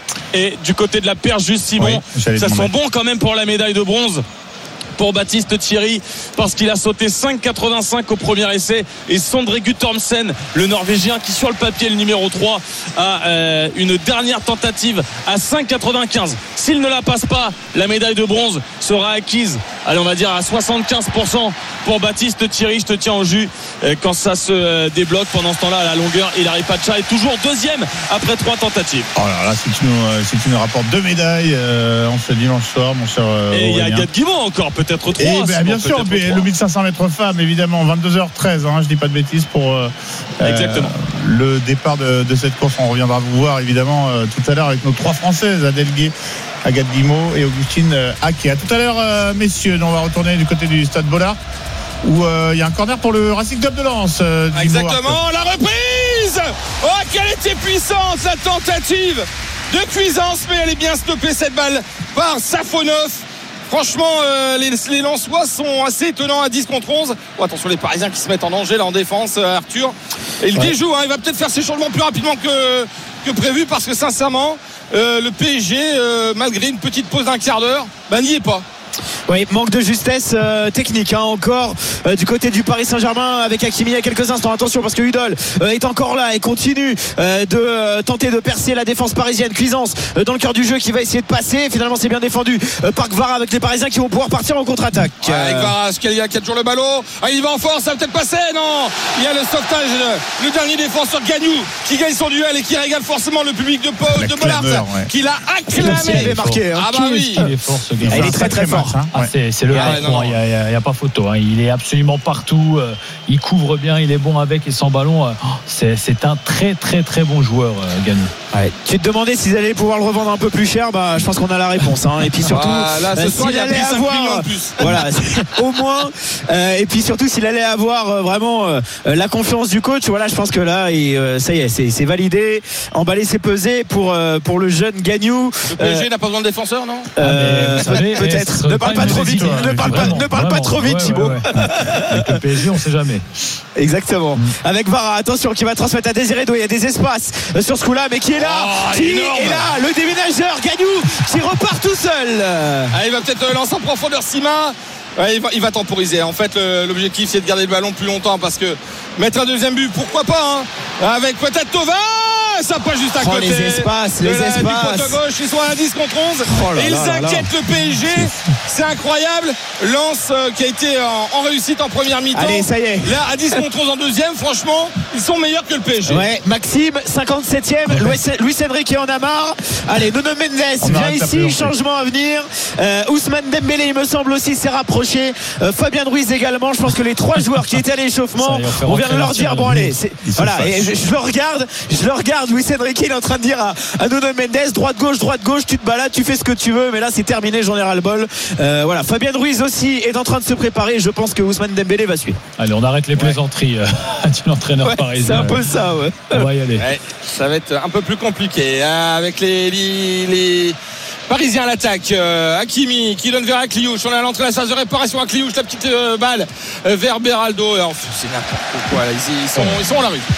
J: Et du côté de la perche, juste Simon, oui, ça sent bon quand même pour la médaille de bronze pour Baptiste Thierry parce qu'il a sauté cinq quatre-vingt-cinq au premier essai et Sondre Guttormsen, le Norvégien qui sur le papier le numéro trois a euh, une dernière tentative à cinq quatre-vingt-quinze. S'il ne la passe pas, la médaille de bronze sera acquise, allez on va dire à soixante-quinze pour cent pour Baptiste Thierry. Je te tiens au jus euh, quand ça se euh, débloque. Pendant ce temps-là à la longueur, Hilary Pacha est toujours deuxième après trois tentatives.
D: Oh là là, si tu nous, si tu nous rapportes deux médailles euh, en ce dimanche soir mon cher euh,
J: et il y a Agathe Guimont encore peut-être trois.
D: Et ben, bien sûr, le mille cinq cents mètres femmes, évidemment, vingt-deux heures treize, hein, je dis pas de bêtises pour euh,
J: Exactement.
D: Euh, le départ de, de cette course. On reviendra vous voir évidemment euh, tout à l'heure avec nos trois Françaises, Adèle Gué, Agathe Guimont et Augustine euh, Haquet. À tout à l'heure, euh, messieurs. On va retourner du côté du Stade Bollard où il euh, y a un corner pour le Racing Club de Lens. Euh,
A: Exactement, la reprise. Oh, quelle était puissante la tentative de Cuisance, mais elle est bien stoppée cette balle par Safonov. Franchement, euh, les, les Lensois sont assez étonnants à dix contre onze. Oh, attention, les Parisiens qui se mettent en danger là en défense, euh, Arthur. Et il ouais. déjoue, hein, il va peut-être faire ses changements plus rapidement que, que prévu parce que sincèrement, euh, le P S G, euh, malgré une petite pause d'un quart d'heure, bah, n'y est pas.
B: Oui, manque de justesse euh, technique hein, encore euh, du côté du Paris Saint-Germain avec Hakimi il y a quelques instants. Attention parce que Udol euh, est encore là et continue euh, de euh, tenter de percer la défense parisienne. Cuisance euh, dans le cœur du jeu qui va essayer de passer. Finalement c'est bien défendu euh, par Kvara avec les Parisiens qui vont pouvoir partir en contre-attaque.
A: Ouais, avec Kvara, Scalia qui a toujours le ballon. Ah, il va en force, ça va peut-être passer. Non, il y a le sauvetage, le, le dernier défenseur Gagnou qui gagne son duel et qui régale forcément le public de Pau, de Bollard ouais. qui l'a acclamé.
B: Il avait marqué. Hein.
A: Ah bah oui.
C: Il est fort ce gars.
B: Il est très très fort.
C: Hein. Ah, c'est, c'est le ah, il n'y a, a, a pas photo hein. Il est absolument partout, euh, il couvre bien, il est bon avec et sans ballon. euh, c'est, c'est un très très très bon joueur euh, Gagnou.
B: Ouais. Tu te demandais s'ils allaient pouvoir le revendre un peu plus cher, bah, je pense qu'on a la réponse hein. Et puis surtout
A: ah, là, ce euh, soir, s'il allait avoir
B: voilà, au moins euh, et puis surtout s'il allait avoir euh, vraiment euh, la confiance du coach, voilà, je pense que là et, euh, ça y est, c'est, c'est validé, emballé, c'est pesé pour, euh, pour le jeune Gagnou.
A: Le P S G euh, n'a pas besoin de défenseur, non
B: euh, ah, savez, peut-être ne parle pas trop vite, ne parle pas, ne parle pas trop vite Thibaut.
C: Ouais, ouais. Avec le P S G on sait jamais.
B: Exactement. Mmh. Avec Vara, attention, qui va transmettre à Désiré Doué. Il y a des espaces sur ce coup-là, mais qui est là
A: oh,
B: qui
A: énorme.
B: est là le déménageur Gagnou qui repart tout seul.
A: Ah, il va peut-être lancer en profondeur Sima. Ouais, il, va, il va temporiser. En fait, le, l'objectif c'est de garder le ballon plus longtemps parce que mettre un deuxième but, pourquoi pas hein, avec peut-être Thauvin. Ça passe juste à
B: oh,
A: côté.
B: Les espaces, les
A: la,
B: espaces.
A: Du poteau gauche, ils sont à dix contre onze. Oh là et ils là inquiètent là là. Le P S G. C'est incroyable. Lens euh, qui a été en, en réussite en première mi-temps.
B: Allez, ça y est.
A: Là, à dix contre onze en deuxième, franchement, ils sont meilleurs que le P S G.
B: Ouais, Maxime, cinquante-septième. Luis Enrique en a marre. Allez, Nuno Mendes vient ici. Changement à venir. Euh, Ousmane Dembélé, il me semble aussi, s'est rapproché. Euh, Fabien Ruiz également. Je pense que les trois joueurs qui étaient à l'échauffement, on vient de leur dire bon, allez, c'est, voilà. Et je, je le regarde, je le regarde. Luis Enrique, il est en train de dire à, à Nuno Mendes, droite gauche, droite gauche, tu te balades, tu fais ce que tu veux, mais là c'est terminé, j'en ai ras le bol. Euh, voilà, Fabien Ruiz aussi est en train de se préparer. Je pense que Ousmane Dembélé va suivre.
C: Allez, on arrête les plaisanteries ouais. euh, de l'entraîneur
B: ouais,
C: parisien.
B: C'est un peu ça, ouais.
C: On va y aller.
A: Ouais, ça va être un peu plus compliqué hein, avec les, les, les Parisiens à l'attaque. Euh, Hakimi qui donne vers Akliouche. On est à l'entrée de la phase de réparation. Akliouche, la petite euh, balle euh, vers Beraldo. Et enfin, c'est n'importe quoi. Là. Ils, ils, sont, ils sont dans la rue.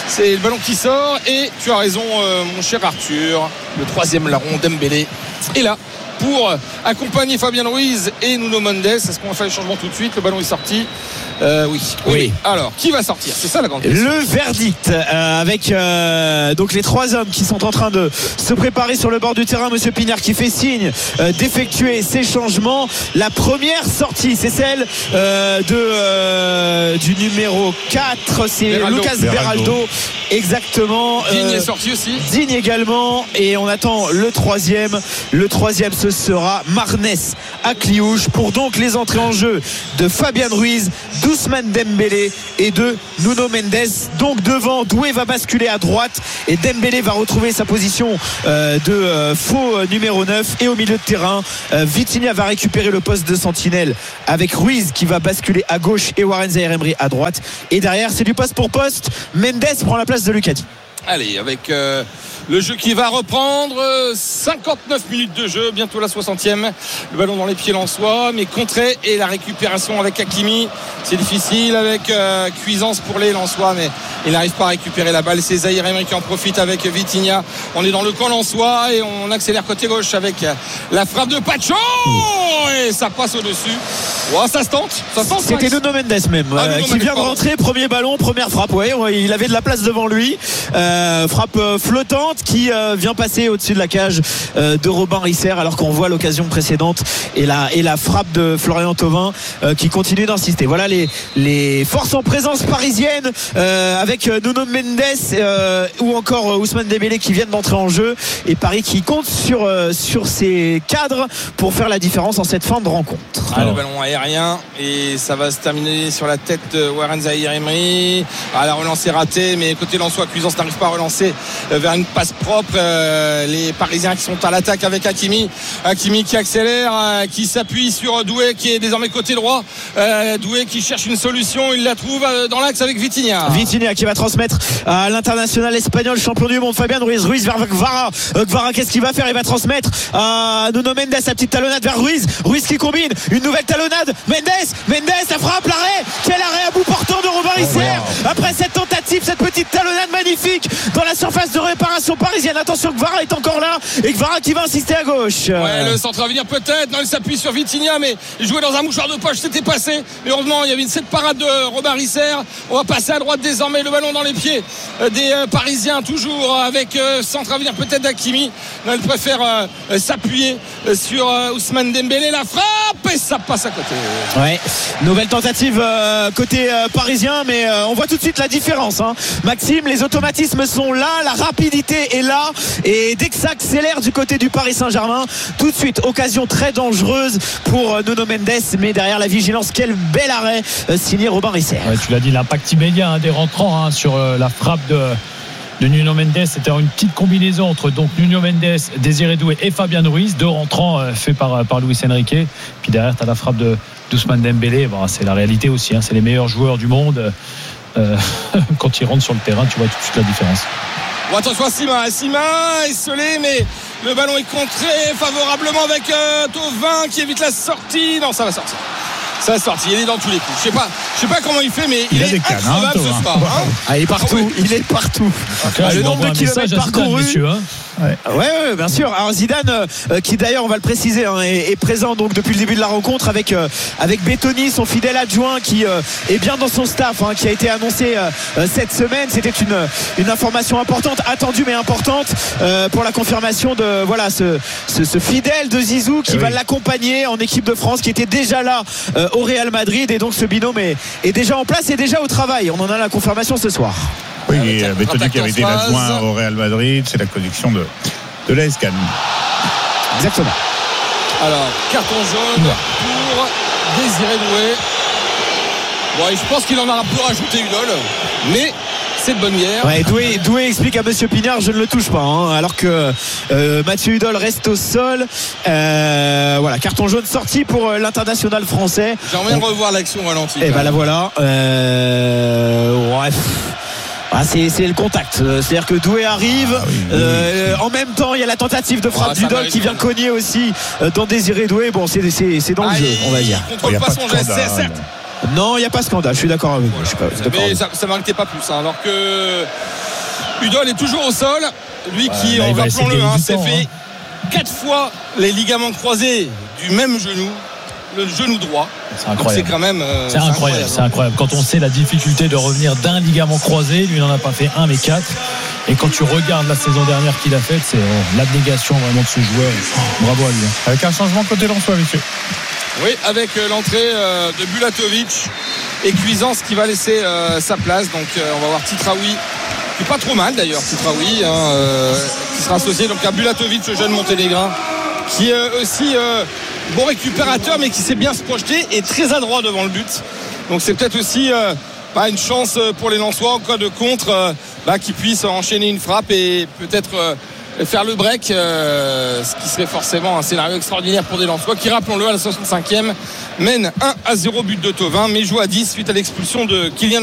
A: C'est le ballon qui sort et tu as raison euh, mon cher Arthur, le troisième larron Dembélé est là pour accompagner Fabien Ruiz et Nuno Mendes. Est-ce qu'on va faire les changements tout de suite? Le ballon est sorti. Euh, oui. oui. Oui. Alors, qui va sortir? C'est ça la grande question.
B: Le verdict euh, avec euh, donc les trois hommes qui sont en train de se préparer sur le bord du terrain. Monsieur Pignard qui fait signe euh, d'effectuer ces changements. La première sortie, c'est celle euh, de euh, du numéro quatre. C'est Beraldo. Lucas Beraldo. Beraldo. Exactement.
A: Digne euh, est sorti aussi.
B: Digne également. Et on attend le troisième. Le troisième, ce sera Marnes Akliouche pour donc les entrées en jeu de Fabien Ruiz, d'Ousmane Dembélé et de Nuno Mendes. Donc devant, Doué va basculer à droite et Dembélé va retrouver sa position euh, de euh, faux euh, numéro neuf. Et au milieu de terrain, euh, Vitinha va récupérer le poste de sentinelle avec Ruiz qui va basculer à gauche et Warren Zaïre-Emery à droite. Et derrière, c'est du poste pour poste. Mendes prend la place de Lucas Digne.
A: Allez, avec euh, le jeu qui va reprendre, cinquante-neuf minutes de jeu, bientôt la soixantième. Le ballon dans les pieds lensois, mais contré et la récupération avec Hakimi. C'est difficile avec euh, Cuisance pour les lensois, mais il n'arrive pas à récupérer la balle. C'est Zaïre-Emery qui en profite avec Vitinha. On est dans le camp lensois et on accélère côté gauche avec la frappe de Pacho et ça passe au-dessus. Oh, ça se tente, ça se tente.
B: C'était Nuno Mendes même ah, euh, qui vient de rentrer, premier ballon, première frappe. Ouais, ouais, il avait de la place devant lui. Euh, frappe euh, flottante qui euh, vient passer au-dessus de la cage euh, de Robin Risser, alors qu'on voit l'occasion précédente et la, et la frappe de Florian Thauvin euh, qui continue d'insister. Voilà les, les forces en présence parisienne euh, avec Nuno Mendes euh, ou encore euh, Ousmane Dembélé qui viennent d'entrer en jeu, et Paris qui compte sur, euh, sur ses cadres pour faire la différence en cette fin de rencontre.
A: Ah, le ballon aérien et ça va se terminer sur la tête de Warren Zaïre-Emery. Ah, la relance est ratée, mais côté lensois, Cuisance n'arrive pas à relancer vers une passe propre. Euh, les Parisiens qui sont à l'attaque avec Hakimi. Hakimi qui accélère, euh, qui s'appuie sur Doué qui est désormais côté droit. Euh, Doué qui cherche une solution, il la trouve euh, dans l'axe avec Vitinha.
B: Vitinha qui va transmettre à l'international espagnol, champion du monde, Fabien Ruiz. Ruiz vers Kvara. Euh, Kvara, qu'est-ce qu'il va faire? Il va transmettre à Nuno Mendes, sa petite talonnade vers Ruiz. Ruiz qui combine une nouvelle talonnade. Mendes, Mendes, ça frappe, l'arrêt. Quel arrêt à bout portant de Robin Risser. Oh, wow. Après cette tentative, cette petite talonnade magnifique dans la surface de réparation parisienne. Attention, Kvara est encore là et Kvara qui va insister à gauche.
A: Ouais, le centre à venir peut-être. Non, il s'appuie sur Vitinha, mais il jouait dans un mouchoir de poche, c'était passé. Mais heureusement, il y avait une cette parade de Robin Risser. On va passer à droite désormais, le ballon dans les pieds des euh, Parisiens, toujours avec euh, centre à venir peut-être d'Hakimi. Non, il préfère euh, s'appuyer sur euh, Ousmane Dembélé. La frappe et ça passe à côté.
B: Ouais, nouvelle tentative euh, côté euh, parisien, mais euh, on voit tout de suite la différence, hein. Maxime, les automatismes sont là, la rapidité est là, et dès que ça accélère du côté du Paris Saint-Germain, tout de suite occasion très dangereuse pour euh, Nuno Mendes, mais derrière la vigilance, quel bel arrêt euh, signé Robin Risser.
C: Ouais, tu l'as dit, l'impact immédiat hein, des rentrants hein, sur euh, la frappe de de Nuno Mendes. C'était une petite combinaison entre donc Nuno Mendes, Désiré Doué et Fabien Ruiz, deux rentrants euh, faits par, par Luis Enrique. Puis derrière tu as la frappe de d'Ousmane Dembélé. Bon, c'est la réalité aussi hein, c'est les meilleurs joueurs du monde, euh, quand ils rentrent sur le terrain tu vois tout de suite la différence.
A: Bon, attention à Sima, Sima est scellé, mais le ballon est contré favorablement avec euh, Thauvin qui évite la sortie. Non, ça va sortir. Ça va sortir, il est dans tous les coups. Je sais pas, je sais pas comment il fait, mais il, il est incroyable hein, ce soir. Hein.
B: Ah, il est partout, oh, oui. il est partout.
C: Okay, ah, le nombre de kilomètres parcourus. Hein.
B: Ouais. Ouais, ouais, bien sûr. Alors Zidane, euh, qui d'ailleurs, on va le préciser, hein, est, est présent donc depuis le début de la rencontre avec euh, avec Bettoni, son fidèle adjoint, qui euh, est bien dans son staff, hein, qui a été annoncé euh, cette semaine. C'était une une information importante, attendue mais importante euh, pour la confirmation de voilà ce ce, ce fidèle de Zizou qui oui. va l'accompagner en équipe de France, qui était déjà là euh, au Real Madrid, et donc ce binôme est, est déjà en place et déjà au travail. On en a la confirmation ce soir.
D: Oui, et Bettoni qui avait été l'adjoint au Real Madrid, c'est la connexion de, de l'A S Cannes.
B: Exactement.
A: Alors, carton jaune pour Désiré Doué. Bon, je pense qu'il en aura pour rajouter une autre, mais c'est de bonne guerre.
B: Ouais, Doué, Doué explique à Monsieur Pignard, je ne le touche pas, hein, alors que euh, Mathieu Hudol reste au sol. Euh, voilà, carton jaune sorti pour euh, l'international français.
A: J'aimerais On... revoir l'action au ralenti.
B: Et ben la voilà. Euh, bref. Ah, c'est, c'est le contact, c'est-à-dire que Doué arrive, ah oui, oui, euh, oui. En même temps il y a la tentative de frappe ah, d'Hudol qui vient cogner aussi dans Désiré Doué. Bon, c'est, c'est, c'est dans ah, le jeu, on va dire.
A: Il contrôle pas son geste, certes.
B: Non, il n'y a pas scandale, je suis d'accord avec vous. Je suis pas, je suis d'accord
A: mais ça ne m'arrêtait pas plus. Hein, alors que Udol est toujours au sol. Lui qui,
C: ouais,
A: en rappelons-le, hein, s'est
C: temps,
A: fait
C: hein.
A: quatre fois les ligaments croisés du même genou, le genou droit.
C: C'est incroyable.
A: Donc c'est quand même. Euh,
C: c'est, c'est incroyable, incroyable. C'est incroyable. Quand on sait la difficulté de revenir d'un ligament croisé, lui n'en a pas fait un mais quatre. Et quand tu regardes la saison dernière qu'il a faite, c'est oh, l'abnégation vraiment de ce joueur. Oh, bravo à lui.
D: Avec un changement côté Lensois, messieurs.
A: Oui, avec euh, l'entrée euh, de Bulatovic et Cuisance qui va laisser euh, sa place. Donc euh, on va voir Titraoui, qui est pas trop mal d'ailleurs, Titraoui, hein, euh, qui sera associé donc à Bulatovic, le jeune monténégrin, qui est euh, aussi euh, bon récupérateur, mais qui sait bien se projeter et très adroit devant le but. Donc c'est peut-être aussi euh, bah, une chance pour les Lensois en cas de contre, euh, bah, qu'ils puissent enchaîner une frappe et peut-être euh, faire le break, euh, ce qui serait forcément un scénario extraordinaire pour des Lensois qui, rappelons-le, à la soixante-cinquième mène un à zéro, but de Thauvin, mais joue à dix suite à l'expulsion de Kylian